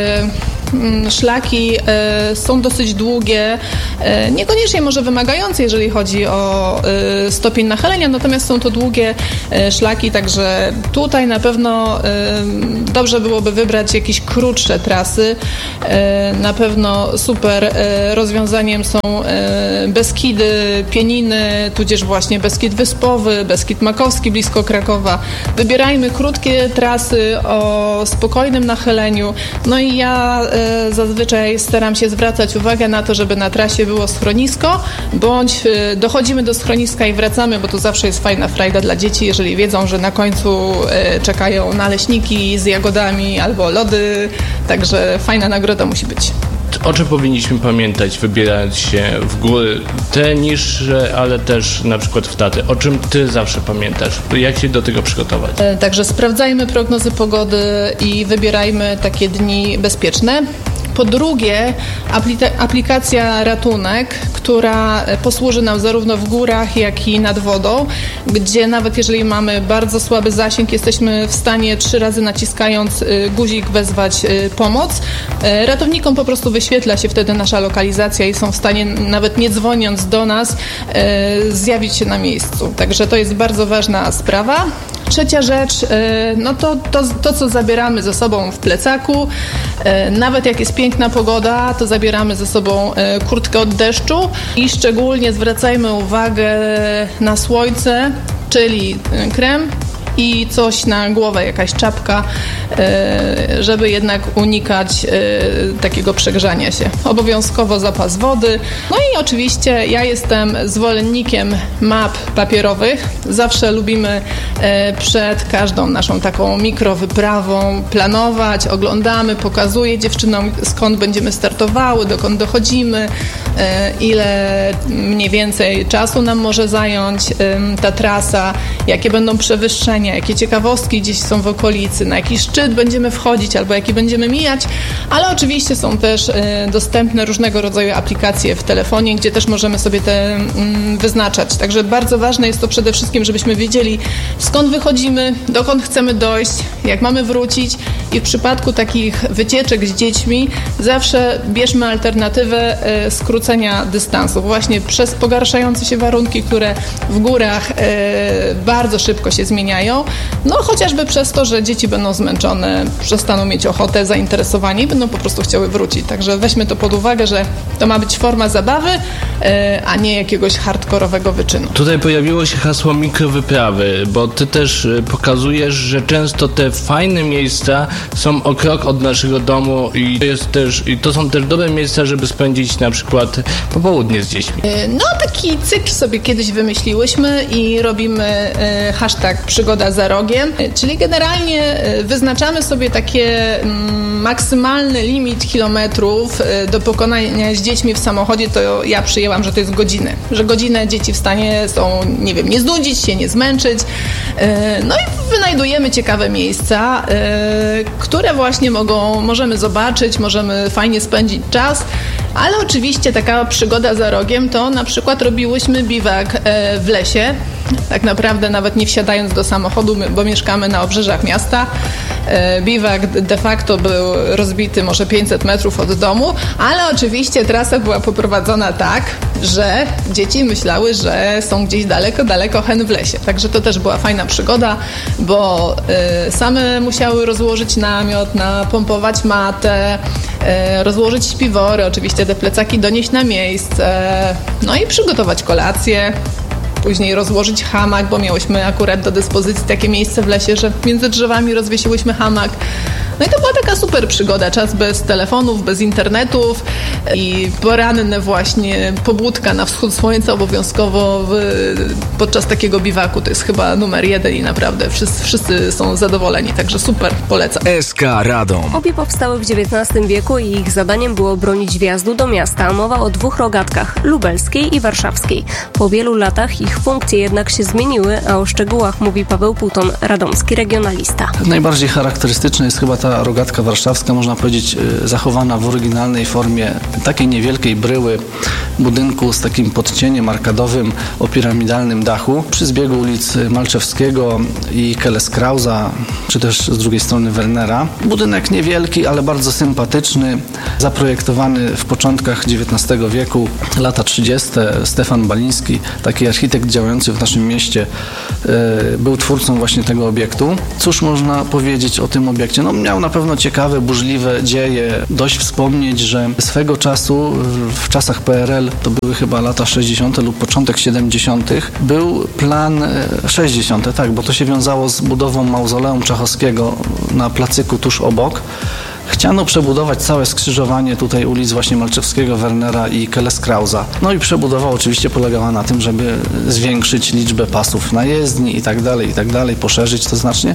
szlaki są dosyć długie, niekoniecznie może wymagające, jeżeli chodzi o stopień nachylenia, natomiast są to długie szlaki, także tutaj na pewno dobrze byłoby wybrać jakieś krótsze trasy. Na pewno super rozwiązaniem są Beskidy, Pieniny, tudzież właśnie Beskid Wyspowy, Beskid Makowski blisko Krakowa. Wybierajmy krótkie trasy o spokojnym nachyleniu. No i ja zazwyczaj staram się zwracać uwagę na to, żeby na trasie było schronisko, bądź dochodzimy do schroniska i wracamy, bo to zawsze jest fajna frajda dla dzieci, jeżeli wiedzą, że na końcu czekają naleśniki z jagodami albo lody, także fajna nagroda musi być. O czym powinniśmy pamiętać, wybierając się w góry, te niższe, ale też na przykład w Tatry? O czym ty zawsze pamiętasz? Jak się do tego przygotować? Także sprawdzajmy prognozy pogody i wybierajmy takie dni bezpieczne. Po drugie, aplikacja Ratunek, która posłuży nam zarówno w górach, jak i nad wodą, gdzie nawet jeżeli mamy bardzo słaby zasięg, jesteśmy w stanie 3 razy naciskając guzik wezwać pomoc. Ratownikom po prostu wyświetla się wtedy nasza lokalizacja i są w stanie, nawet nie dzwoniąc do nas, zjawić się na miejscu. Także to jest bardzo ważna sprawa. Trzecia rzecz, no to co zabieramy ze sobą w plecaku. Nawet jak jest piękna pogoda, to zabieramy ze sobą kurtkę od deszczu i szczególnie zwracajmy uwagę na słońce, czyli krem i coś na głowę, jakaś czapka, żeby jednak unikać takiego przegrzania się. Obowiązkowo zapas wody. No i oczywiście ja jestem zwolennikiem map papierowych. Zawsze lubimy przed każdą naszą taką mikrowyprawą planować, oglądamy, pokazuję dziewczynom, skąd będziemy startowały, dokąd dochodzimy, ile mniej więcej czasu nam może zająć ta trasa, jakie będą przewyższenia, jakie ciekawostki gdzieś są w okolicy, na jaki szczyt będziemy wchodzić albo jaki będziemy mijać, ale oczywiście są też dostępne różnego rodzaju aplikacje w telefonie, gdzie też możemy sobie te wyznaczać. Także bardzo ważne jest to przede wszystkim, żebyśmy wiedzieli, skąd wychodzimy, dokąd chcemy dojść, jak mamy wrócić i w przypadku takich wycieczek z dziećmi zawsze bierzmy alternatywę skrócenia dystansu. Właśnie przez pogarszające się warunki, które w górach bardzo szybko się zmieniają, no chociażby przez to, że dzieci będą zmęczone, przestaną mieć ochotę, zainteresowanie i będą po prostu chciały wrócić. Także weźmy to pod uwagę, że to ma być forma zabawy, a nie jakiegoś hardkorowego wyczynu. Tutaj pojawiło się hasło mikrowyprawy, bo ty też pokazujesz, że często te fajne miejsca są o krok od naszego domu i to są też dobre miejsca, żeby spędzić na przykład popołudnie z dziećmi. No taki cykl sobie kiedyś wymyśliłyśmy i robimy hashtag przygoda za rogiem, czyli generalnie wyznaczamy sobie takie maksymalny limit kilometrów do pokonania z dziećmi w samochodzie, to ja przyjęłam, że to jest godziny. Że godzinę dzieci w stanie są, nie wiem, nie znudzić się, nie zmęczyć. No i wynajdujemy ciekawe miejsca, które właśnie możemy zobaczyć, możemy fajnie spędzić czas, ale oczywiście taka przygoda za rogiem to na przykład robiłyśmy biwak w lesie, tak naprawdę nawet nie wsiadając do samochodu, bo mieszkamy na obrzeżach miasta. Biwak de facto był rozbity może 500 metrów od domu, ale oczywiście trasa była poprowadzona tak, że dzieci myślały, że są gdzieś daleko hen w lesie. Także to też była fajna przygoda, bo same musiały rozłożyć namiot, napompować matę, rozłożyć śpiwory, oczywiście te plecaki donieść na miejsce, no i przygotować kolację. później rozłożyć hamak, bo miałyśmy akurat do dyspozycji takie miejsce w lesie, że między drzewami rozwiesiłyśmy hamak. No i to była taka super przygoda, czas bez telefonów, bez internetów i poranne właśnie pobudka na wschód słońca obowiązkowo podczas takiego biwaku. To jest chyba numer 1 i naprawdę wszyscy są zadowoleni, także super, polecam. SK Radom. Obie powstały w XIX wieku i ich zadaniem było bronić wjazdu do miasta. Mowa o 2 rogatkach, lubelskiej i warszawskiej. Po wielu latach ich funkcje jednak się zmieniły, a o szczegółach mówi Paweł Puton, radomski regionalista. Najbardziej charakterystyczna jest chyba ta rogatka warszawska, można powiedzieć zachowana w oryginalnej formie takiej niewielkiej bryły budynku z takim podcieniem arkadowym o piramidalnym dachu przy zbiegu ulic Malczewskiego i Kelleskrausa, czy też z drugiej strony Wernera. Budynek niewielki, ale bardzo sympatyczny, zaprojektowany w początkach XIX wieku, lata 30. Stefan Baliński, taki architekt działający w naszym mieście, był twórcą właśnie tego obiektu. Cóż można powiedzieć o tym obiekcie? No, miał na pewno ciekawe, burzliwe dzieje. Dość wspomnieć, że swego czasu, w czasach PRL, to były chyba lata 60. lub początek 70., był plan 60., tak, bo to się wiązało z budową mauzoleum Czachowskiego na placyku tuż obok. Chciano przebudować całe skrzyżowanie tutaj ulic właśnie Malczewskiego, Wernera i Kelleskrausa. No i przebudowa oczywiście polegała na tym, żeby zwiększyć liczbę pasów na jezdni i tak dalej, poszerzyć to znacznie.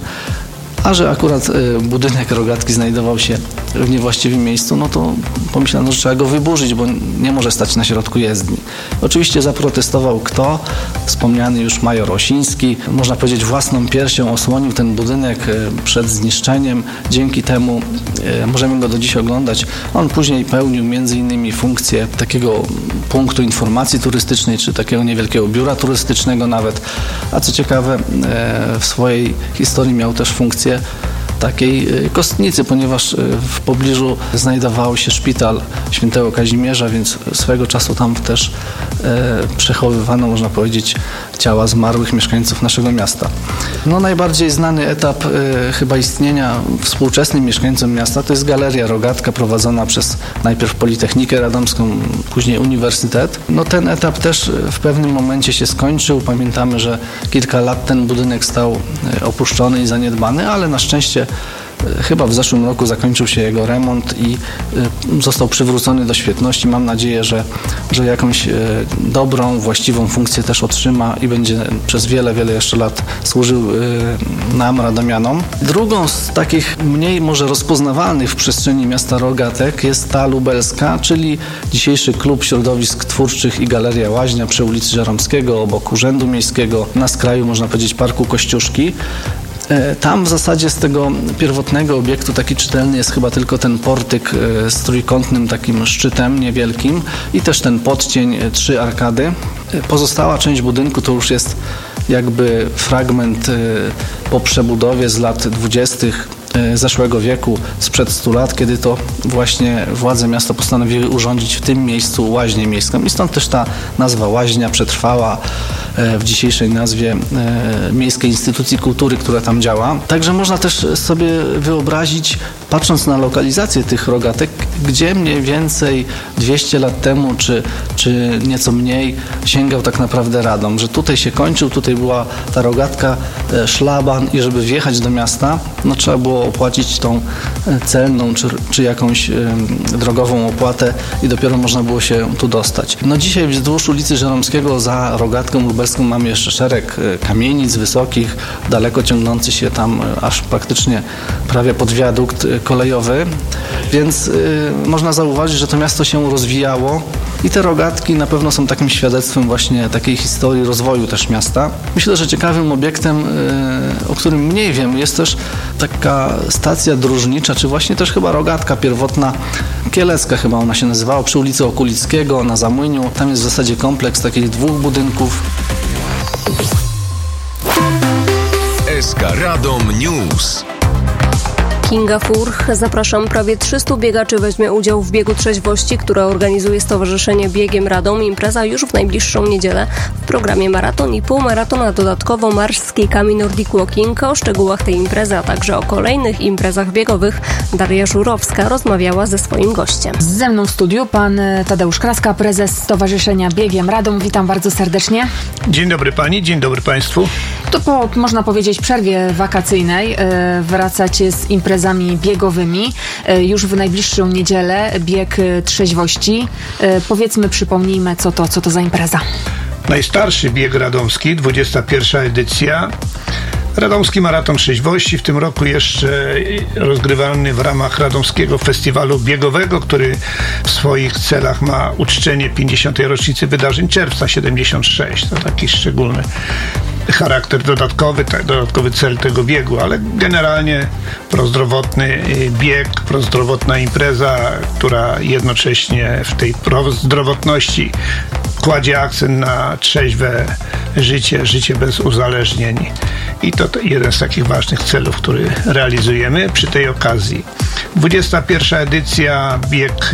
A że akurat budynek rogatki znajdował się w niewłaściwym miejscu, no to pomyślano, że trzeba go wyburzyć, bo nie może stać na środku jezdni. Oczywiście zaprotestował kto? Wspomniany już major Osiński. Można powiedzieć, własną piersią osłonił ten budynek przed zniszczeniem. Dzięki temu możemy go do dziś oglądać. On później pełnił m.in. funkcję takiego punktu informacji turystycznej, czy takiego niewielkiego biura turystycznego nawet. A co ciekawe, w swojej historii miał też funkcję takiej kostnicy, ponieważ w pobliżu znajdował się szpital Świętego Kazimierza, więc swego czasu tam też przechowywano, można powiedzieć, ciała zmarłych mieszkańców naszego miasta. No, najbardziej znany etap chyba istnienia współczesnym mieszkańcom miasta to jest Galeria Rogatka, prowadzona przez najpierw Politechnikę Radomską, później Uniwersytet. No, ten etap też w pewnym momencie się skończył. Pamiętamy, że kilka lat ten budynek stał opuszczony i zaniedbany, ale na szczęście chyba w zeszłym roku zakończył się jego remont i został przywrócony do świetności. Mam nadzieję, że jakąś dobrą, właściwą funkcję też otrzyma i będzie przez wiele jeszcze lat służył nam, radomianom. Drugą z takich mniej może rozpoznawalnych w przestrzeni miasta rogatek jest ta lubelska, czyli dzisiejszy Klub Środowisk Twórczych i Galeria Łaźnia przy ulicy Żeromskiego, obok Urzędu Miejskiego, na skraju, można powiedzieć, Parku Kościuszki. Tam w zasadzie z tego pierwotnego obiektu taki czytelny jest chyba tylko ten portyk z trójkątnym takim szczytem niewielkim i też ten podcień, 3 arkady. Pozostała część budynku to już jest jakby fragment po przebudowie z lat 20. zeszłego wieku, sprzed 100 lat, kiedy to właśnie władze miasta postanowiły urządzić w tym miejscu łaźnię miejską i stąd też ta nazwa łaźnia przetrwała w dzisiejszej nazwie Miejskiej Instytucji Kultury, która tam działa. Także można też sobie wyobrazić, patrząc na lokalizację tych rogatek, gdzie mniej więcej 200 lat temu, czy nieco mniej, sięgał tak naprawdę Radom, że tutaj się kończył, tutaj była ta rogatka, szlaban i żeby wjechać do miasta, no trzeba było opłacić tą celną, czy jakąś drogową opłatę i dopiero można było się tu dostać. No dzisiaj wzdłuż ulicy Żeromskiego za rogatką lubelską mamy jeszcze szereg kamienic wysokich, daleko ciągnący się tam aż praktycznie prawie pod wiadukt kolejowy, więc można zauważyć, że to miasto się rozwijało i te rogatki na pewno są takim świadectwem właśnie takiej historii rozwoju też miasta. Myślę, że ciekawym obiektem, o którym mniej wiem, jest też taka stacja dróżnicza, czy właśnie też chyba rogatka pierwotna, Kielecka chyba ona się nazywała, przy ulicy Okulickiego na Zamłyniu. Tam jest w zasadzie kompleks takich 2 budynków. SK Radom News. Kinga Furch. Zapraszam. Prawie 300 biegaczy weźmie udział w biegu trzeźwości, które organizuje Stowarzyszenie Biegiem Radom. Impreza już w najbliższą niedzielę. W programie maraton i półmaraton, a dodatkowo marsz z kijkami Nordic Walking. O szczegółach tej imprezy, a także o kolejnych imprezach biegowych Daria Żurowska rozmawiała ze swoim gościem. Ze mną w studiu pan Tadeusz Kraska, prezes Stowarzyszenia Biegiem Radom. Witam bardzo serdecznie. Dzień dobry pani, dzień dobry państwu. To po, można powiedzieć, przerwie wakacyjnej wracacie z imprezami biegowymi. Już w najbliższą niedzielę bieg trzeźwości. Powiedzmy, przypomnijmy, co to za impreza. Najstarszy bieg radomski, 21. edycja. Radomski Maraton Trzeźwości, w tym roku jeszcze rozgrywany w ramach Radomskiego Festiwalu Biegowego, który w swoich celach ma uczczenie 50. rocznicy wydarzeń czerwca 76. To taki szczególny charakter dodatkowy cel tego biegu, ale generalnie prozdrowotny bieg, prozdrowotna impreza, która jednocześnie w tej prozdrowotności kładzie akcent na trzeźwe życie bez uzależnień. I to jeden z takich ważnych celów, który realizujemy przy tej okazji. 21. edycja, bieg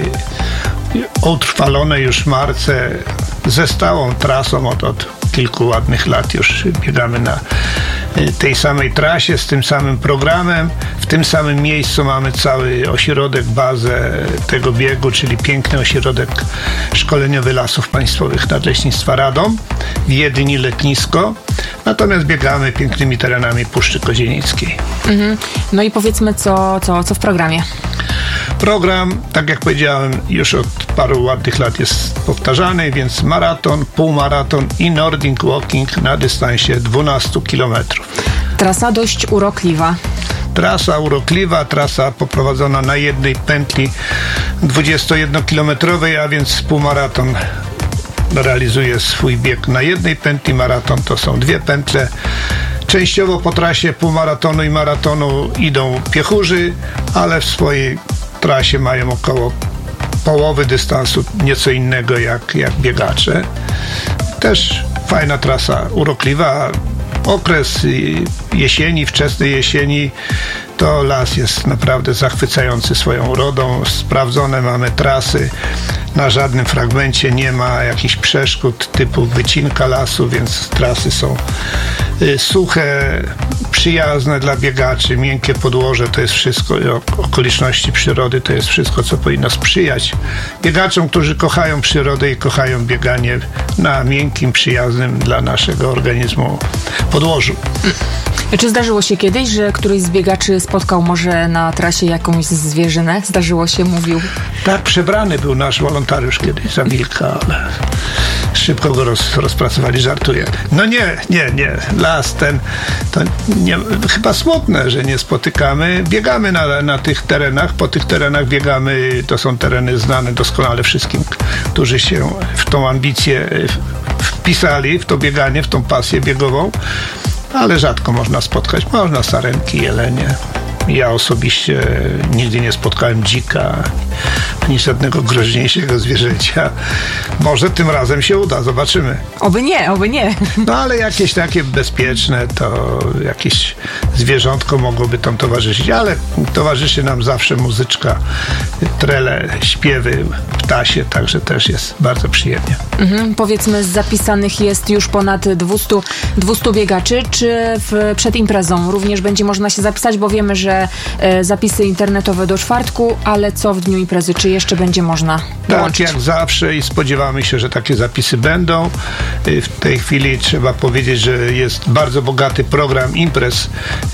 utrwalone już marce ze stałą trasą od kilku ładnych lat już biegamy na tej samej trasie, z tym samym programem. W tym samym miejscu mamy cały ośrodek, bazę tego biegu, czyli piękny ośrodek szkoleniowy Lasów Państwowych Nadleśnictwa Radom, w Wiedni letnisko. Natomiast biegamy pięknymi terenami Puszczy Kozienickiej. No i powiedzmy, co w programie? Program, tak jak powiedziałem, już od paru ładnych lat jest powtarzany, więc maraton, półmaraton i Nordic Walking na dystansie 12 km. Trasa dość urokliwa. Trasa urokliwa, trasa poprowadzona na jednej pętli 21-kilometrowej, a więc półmaraton realizuje swój bieg na jednej pętli, maraton to są dwie pętle. Częściowo po trasie półmaratonu i maratonu idą piechurzy, ale w swojej trasie mają około połowy dystansu nieco innego jak biegacze. Też fajna trasa, urokliwa. Okres jesieni, wczesnej jesieni, to las jest naprawdę zachwycający swoją urodą. Sprawdzone mamy trasy. Na żadnym fragmencie nie ma jakichś przeszkód typu wycinka lasu, więc trasy są suche, przyjazne dla biegaczy, miękkie podłoże, to jest wszystko, okoliczności przyrody, to jest wszystko, co powinno sprzyjać biegaczom, którzy kochają przyrodę i kochają bieganie na miękkim, przyjaznym dla naszego organizmu podłożu. Czy zdarzyło się kiedyś, że któryś z biegaczy spotkał może na trasie jakąś zwierzynę? Zdarzyło się, mówił. Tak, przebrany był nasz wolontariusz kiedyś za wilka, ale szybko go rozpracowali, żartuję. No nie. Las ten, to nie, chyba smutne, że nie spotykamy. Biegamy na tych terenach, po tych terenach biegamy, to są tereny znane doskonale wszystkim, którzy się w tą ambicję wpisali, w to bieganie, w tą pasję biegową. Ale rzadko można spotkać. Można sarenki, jelenie. Ja osobiście nigdy nie spotkałem dzika, ani żadnego groźniejszego zwierzęcia. Może tym razem się uda, zobaczymy. Oby nie. No ale jakieś takie bezpieczne, to jakieś zwierzątko mogłoby tam towarzyszyć, ale towarzyszy nam zawsze muzyczka, trele, śpiewy, ptasie, także też jest bardzo przyjemnie. Powiedzmy, zapisanych jest już ponad 200 biegaczy. Czy przed imprezą również będzie można się zapisać, bo wiemy, że zapisy internetowe do czwartku, ale co w dniu imprezy? Czy jeszcze będzie można dołączyć? Tak, jak zawsze i spodziewamy się, że takie zapisy będą. W tej chwili trzeba powiedzieć, że jest bardzo bogaty program imprez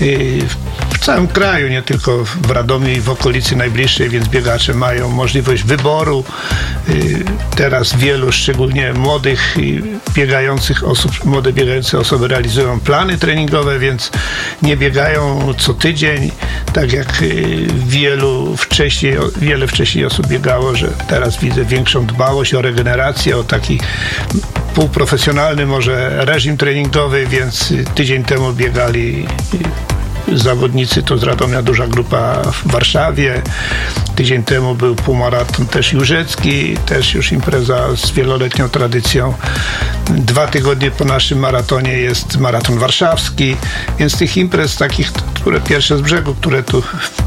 w całym kraju, nie tylko w Radomiu i w okolicy najbliższej, więc biegacze mają możliwość wyboru. Teraz wielu, szczególnie młodych biegających osób, młode biegające osoby realizują plany treningowe, więc nie biegają co tydzień, tak jak wiele wcześniej osób biegało, że teraz widzę większą dbałość o regenerację, o taki półprofesjonalny może reżim treningowy, więc tydzień temu biegali zawodnicy, to z Radomia duża grupa w Warszawie. Tydzień temu był półmaraton też Jórzecki, też już impreza z wieloletnią tradycją. 2 tygodnie po naszym maratonie jest maraton warszawski, więc tych imprez takich, które pierwsze z brzegu, które tu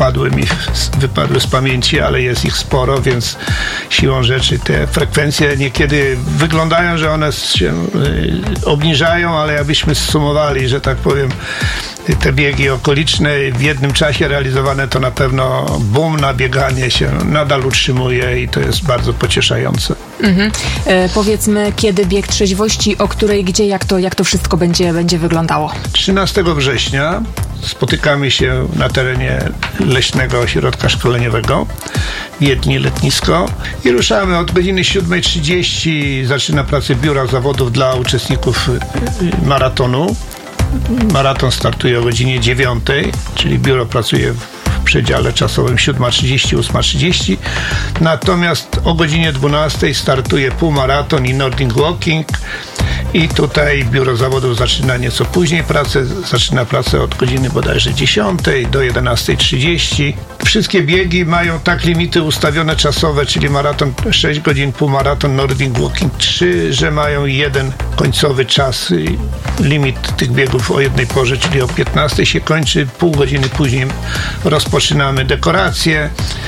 wypadły z pamięci, ale jest ich sporo, więc siłą rzeczy te frekwencje niekiedy wyglądają, że one się obniżają, ale jakbyśmy zsumowali, że tak powiem, te biegi okoliczne w jednym czasie realizowane, to na pewno boom na bieganie się nadal utrzymuje i to jest bardzo pocieszające. Powiedzmy, kiedy bieg trzeźwości, o której, gdzie, jak to wszystko będzie wyglądało? 13 września spotykamy się na terenie Leśnego Ośrodka Szkoleniowego w Wiedni Letnisko i ruszamy od godziny 7:30. Zaczyna pracę biura zawodów dla uczestników maratonu. Maraton startuje o godzinie 9, czyli biuro pracuje w przedziale czasowym 7:30, 8:30. Natomiast o godzinie 12 startuje półmaraton i Nordic Walking. I tutaj biuro zawodów zaczyna nieco później pracę. Zaczyna pracę od godziny bodajże 10 do 11:30. Wszystkie biegi mają tak limity ustawione czasowe, czyli maraton 6 godzin, półmaraton, Nordic Walking 3, że mają jeden końcowy czas. Limit tych biegów o jednej porze, czyli o 15 się kończy. Pół godziny później rozpoczynamy dekoracje.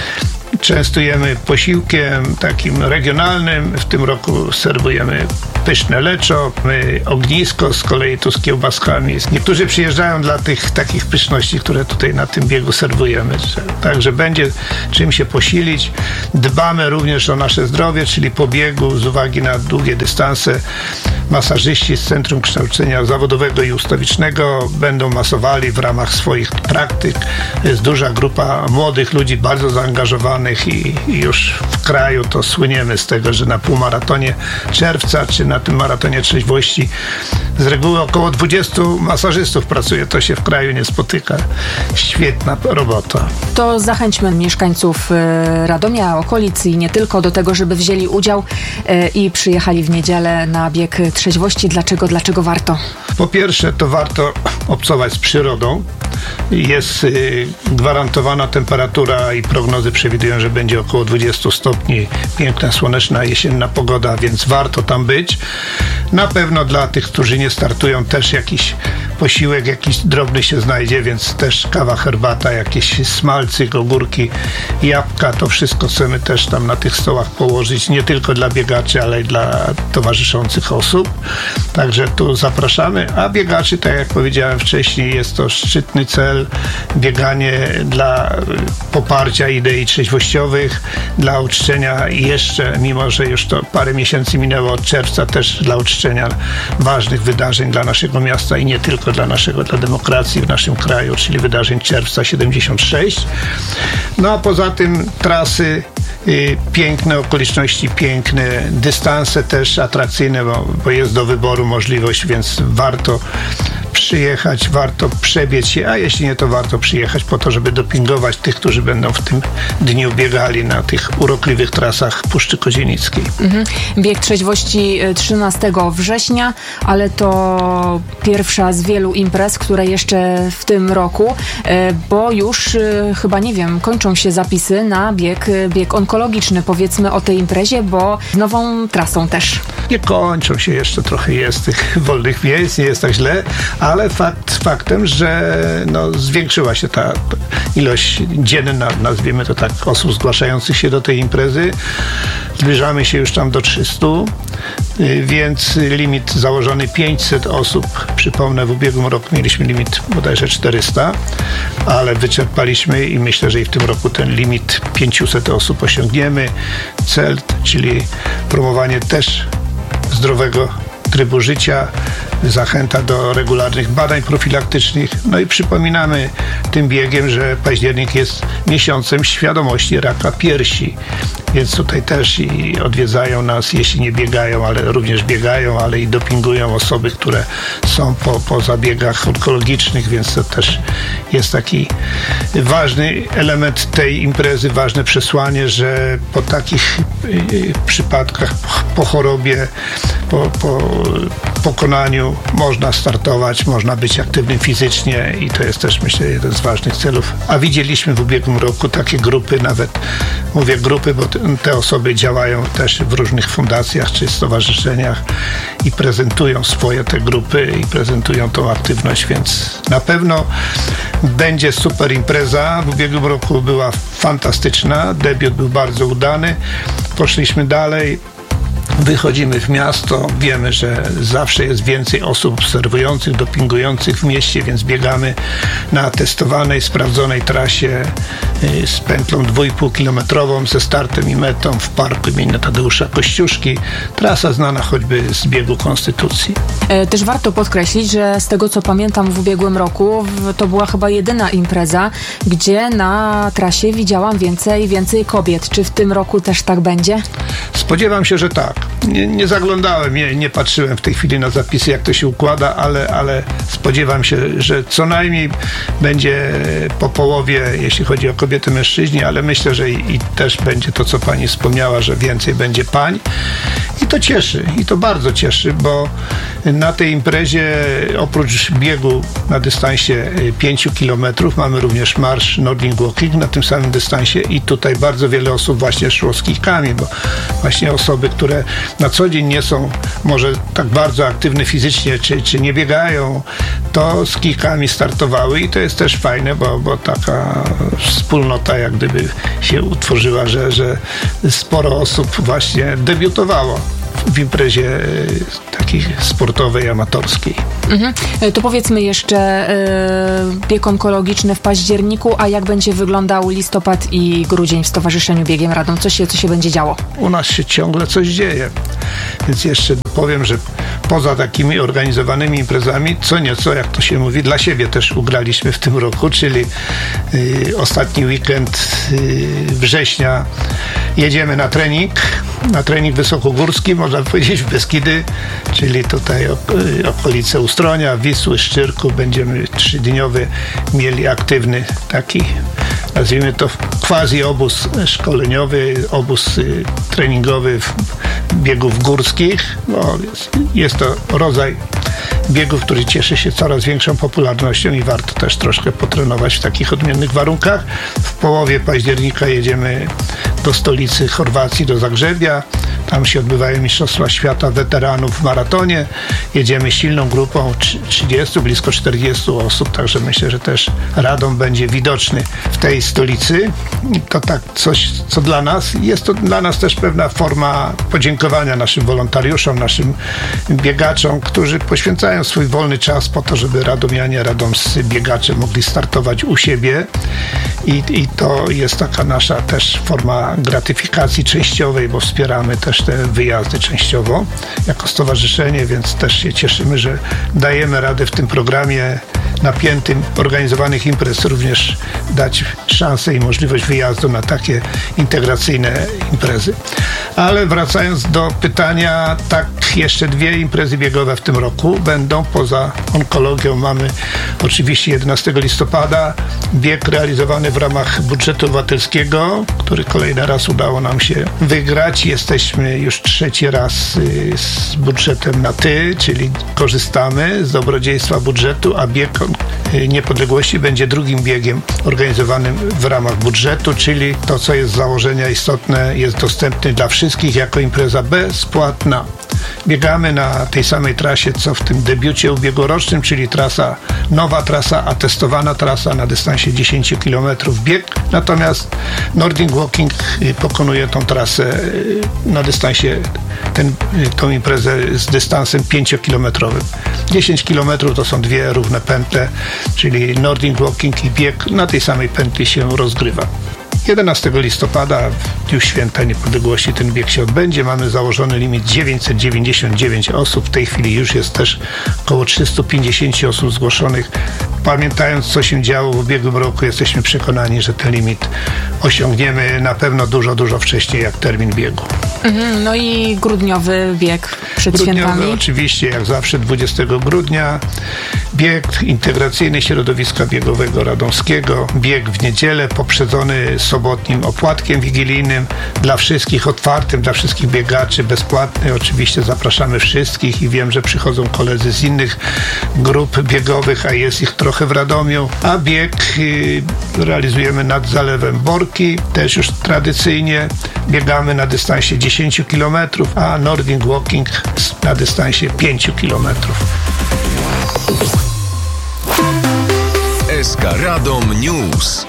Częstujemy posiłkiem takim regionalnym. W tym roku serwujemy pyszne leczo, ognisko z kolei tu z kiełbaskami. Niektórzy przyjeżdżają dla tych takich pyszności, które tutaj na tym biegu serwujemy. Także będzie czym się posilić. Dbamy również o nasze zdrowie, czyli po biegu z uwagi na długie dystanse masażyści z Centrum Kształcenia Zawodowego i Ustawicznego będą masowali w ramach swoich praktyk. Jest duża grupa młodych ludzi, bardzo zaangażowanych i już w kraju to słyniemy z tego, że na półmaratonie czerwca czy na tym maratonie trzeźwości z reguły około 20 masażystów pracuje. To się w kraju nie spotyka. Świetna robota. To zachęćmy mieszkańców Radomia, okolic i nie tylko do tego, żeby wzięli udział i przyjechali w niedzielę na bieg trzeźwości. Dlaczego warto? Po pierwsze, to warto obcować z przyrodą. Jest gwarantowana temperatura i prognozy przewidują, że będzie około 20 stopni. Piękna, słoneczna, jesienna pogoda, więc warto tam być. Na pewno dla tych, którzy nie startują, też jakiś posiłek, jakiś drobny się znajdzie, więc też kawa, herbata, jakieś smalcy, ogórki, jabłka, to wszystko chcemy też tam na tych stołach położyć, nie tylko dla biegaczy, ale i dla towarzyszących osób. Także tu zapraszamy, a biegaczy, tak jak powiedziałem wcześniej, jest to szczytny cel, bieganie dla poparcia idei trzeźwościowych, dla uczczenia jeszcze, mimo że już to parę miesięcy minęło od czerwca, też dla uczczenia ważnych wydarzeń dla naszego miasta i nie tylko dla demokracji w naszym kraju, czyli wydarzeń czerwca 76. No a poza tym trasy piękne, okoliczności piękne, dystanse też atrakcyjne, bo jest do wyboru możliwość, więc warto przyjechać, warto przebiec się, a jeśli nie, to warto przyjechać po to, żeby dopingować tych, którzy będą w tym dniu biegali na tych urokliwych trasach Puszczy Kozienickiej. Bieg trzeźwości 13 września, ale to pierwsza z wielu imprez, które jeszcze w tym roku, bo już chyba, nie wiem, kończą się zapisy na bieg onkologiczny. Powiedzmy o tej imprezie, bo nową trasą też. Nie kończą się jeszcze, trochę jest tych wolnych miejsc, nie jest tak źle, ale faktem, że zwiększyła się ta ilość dzienna, nazwijmy to tak, osób zgłaszających się do tej imprezy. Zbliżamy się już tam do 300, więc limit założony 500 osób. Przypomnę, w ubiegłym roku mieliśmy limit bodajże 400, ale wyczerpaliśmy i myślę, że i w tym roku ten limit 500 osób osiągniemy. Cel, czyli promowanie też zdrowego trybu życia, zachęta do regularnych badań profilaktycznych. No i przypominamy tym biegiem, że październik jest miesiącem świadomości raka piersi. Więc tutaj też i odwiedzają nas, jeśli nie biegają, ale również biegają, ale i dopingują osoby, które są po zabiegach onkologicznych, więc to też jest taki ważny element tej imprezy, ważne przesłanie, że po takich przypadkach, po chorobie, po pokonaniu można startować, można być aktywnym fizycznie i to jest też, myślę, jeden z ważnych celów. A widzieliśmy w ubiegłym roku takie grupy, nawet mówię grupy, bo te osoby działają też w różnych fundacjach czy stowarzyszeniach i prezentują swoje te grupy i prezentują tą aktywność, więc na pewno będzie super impreza. W ubiegłym roku była fantastyczna, debiut był bardzo udany. Poszliśmy dalej. Wychodzimy w miasto, wiemy, że zawsze jest więcej osób obserwujących, dopingujących w mieście, więc biegamy na testowanej, sprawdzonej trasie z pętlą 2,5-kilometrową ze startem i metą w parku imienia Tadeusza Kościuszki. Trasa znana choćby z biegu Konstytucji. Też warto podkreślić, że z tego co pamiętam w ubiegłym roku to była chyba jedyna impreza, gdzie na trasie widziałam więcej kobiet. Czy w tym roku też tak będzie? Spodziewam się, że tak. Nie zaglądałem, nie patrzyłem w tej chwili na zapisy, jak to się układa, ale spodziewam się, że co najmniej będzie po połowie, jeśli chodzi o kobiety, mężczyźni, ale myślę, że i też będzie to, co pani wspomniała, że więcej będzie pań. I to cieszy, i to bardzo cieszy, bo na tej imprezie oprócz biegu na dystansie 5 kilometrów mamy również marsz Nordic Walking na tym samym dystansie i tutaj bardzo wiele osób właśnie szło z kijkami, bo właśnie osoby, które na co dzień nie są może tak bardzo aktywne fizycznie, czy nie biegają, to z kijkami startowały i to jest też fajne, bo taka wspólnota jak gdyby się utworzyła, że sporo osób właśnie debiutowało w imprezie takiej sportowej, amatorskiej. To powiedzmy jeszcze bieg onkologiczny w październiku, a jak będzie wyglądał listopad i grudzień w Stowarzyszeniu Biegiem Radom? Co się będzie działo? U nas się ciągle coś dzieje, więc jeszcze powiem, że poza takimi organizowanymi imprezami, co nieco, jak to się mówi, dla siebie też ugraliśmy w tym roku, czyli ostatni weekend września jedziemy na trening wysokogórski, można powiedzieć w Beskidy, czyli tutaj okolice Ustronia, Wisły, Szczyrku. Będziemy 3-dniowy mieli aktywny taki, nazwijmy to quasi obóz szkoleniowy, obóz treningowy biegów górskich. No, jest to rodzaj biegów, który cieszy się coraz większą popularnością i warto też troszkę potrenować w takich odmiennych warunkach. W połowie października jedziemy do stolicy Chorwacji, do Zagrzebia. Tam się odbywają Mistrzostwa Świata Weteranów w maratonie. Jedziemy silną grupą 30, blisko 40 osób, także myślę, że też Radom będzie widoczny w tej stolicy. To tak coś, co dla nas, jest to dla nas też pewna forma podziękowania naszym wolontariuszom, naszym biegaczom, którzy poświęcają swój wolny czas po to, żeby radomianie, radomscy biegacze mogli startować u siebie i to jest taka nasza też forma gratyfikacji częściowej, bo wspieramy też te wyjazdy częściowo jako stowarzyszenie, więc też się cieszymy, że dajemy radę w tym programie napiętym organizowanych imprez również dać szansę i możliwość wyjazdu na takie integracyjne imprezy. Ale wracając do pytania, tak, jeszcze 2 imprezy biegowe w tym roku będą. Poza onkologią mamy oczywiście 11 listopada bieg realizowany w ramach budżetu obywatelskiego, który kolejny raz udało nam się wygrać. Jesteśmy już 3. raz z budżetem na ty, czyli korzystamy z dobrodziejstwa budżetu, a bieg niepodległości będzie drugim biegiem organizowanym w ramach budżetu, czyli to, co jest z założenia istotne, jest dostępny dla wszystkich jako impreza bezpłatna. Biegamy na tej samej trasie, co w tym debiucie ubiegłorocznym, czyli nowa trasa, atestowana trasa na dystansie 10 km bieg. Natomiast Nordic Walking pokonuje tą trasę na dystansie, tą imprezę z dystansem 5-kilometrowym. 10 km to są 2 równe pętle, czyli Nordic Walking i bieg na tej samej pętli się rozgrywa. 11 listopada, w Dniu Święta Niepodległości, ten bieg się odbędzie. Mamy założony limit 999 osób. W tej chwili już jest też około 350 osób zgłoszonych. Pamiętając, co się działo w ubiegłym roku, jesteśmy przekonani, że ten limit osiągniemy na pewno dużo wcześniej jak termin biegu. No i grudniowy bieg przed świętami? Oczywiście, jak zawsze 20 grudnia. Bieg integracyjny Środowiska Biegowego Radomskiego. Bieg w niedzielę poprzedzony sobotnim opłatkiem wigilijnym dla wszystkich, otwartym dla wszystkich biegaczy, bezpłatny. Oczywiście zapraszamy wszystkich i wiem, że przychodzą koledzy z innych grup biegowych, a jest ich trochę w Radomiu. A bieg realizujemy nad Zalewem Borki, też już tradycyjnie biegamy na dystansie 10 km, a Nordic Walking na dystansie 5 km. SK Radom News.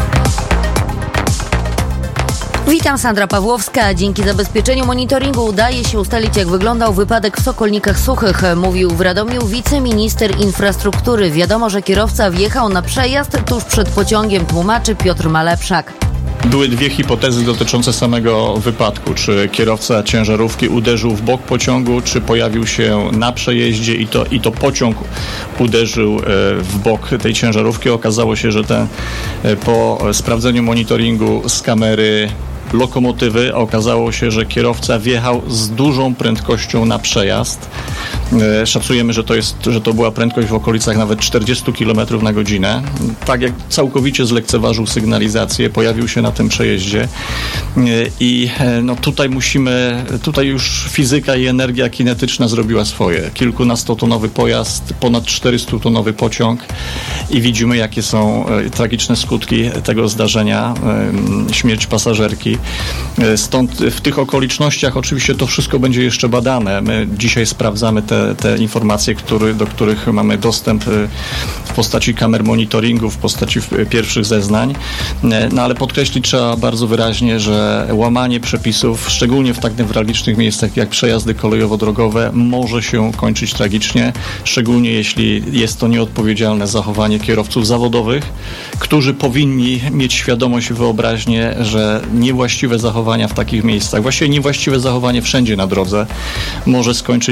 Witam, Sandra Pawłowska. Dzięki zabezpieczeniu monitoringu udaje się ustalić, jak wyglądał wypadek w Sokolnikach Suchych, mówił w Radomiu wiceminister infrastruktury. Wiadomo, że kierowca wjechał na przejazd tuż przed pociągiem, tłumaczy Piotr Malepszak. Były dwie hipotezy dotyczące samego wypadku. Czy kierowca ciężarówki uderzył w bok pociągu, czy pojawił się na przejeździe i to pociąg uderzył w bok tej ciężarówki. Okazało się, że po sprawdzeniu monitoringu z kamery lokomotywy okazało się, że kierowca wjechał z dużą prędkością na przejazd. Szacujemy, że to była prędkość w okolicach nawet 40 km na godzinę. Tak jak całkowicie zlekceważył sygnalizację, pojawił się na tym przejeździe i tutaj już fizyka i energia kinetyczna zrobiła swoje. Kilkunastotonowy pojazd, ponad 400-tonowy pociąg i widzimy, jakie są tragiczne skutki tego zdarzenia, śmierć pasażerki. Stąd w tych okolicznościach oczywiście to wszystko będzie jeszcze badane. My dzisiaj sprawdzamy te informacje, do których mamy dostęp w postaci kamer monitoringu, w postaci pierwszych zeznań. No ale podkreślić trzeba bardzo wyraźnie, że łamanie przepisów, szczególnie w tak newralgicznych miejscach jak przejazdy kolejowo-drogowe, może się kończyć tragicznie, szczególnie jeśli jest to nieodpowiedzialne zachowanie kierowców zawodowych, którzy powinni mieć świadomość i wyobraźnię, że niewłaściwe zachowania w takich miejscach, właściwie niewłaściwe zachowanie wszędzie na drodze może skończyć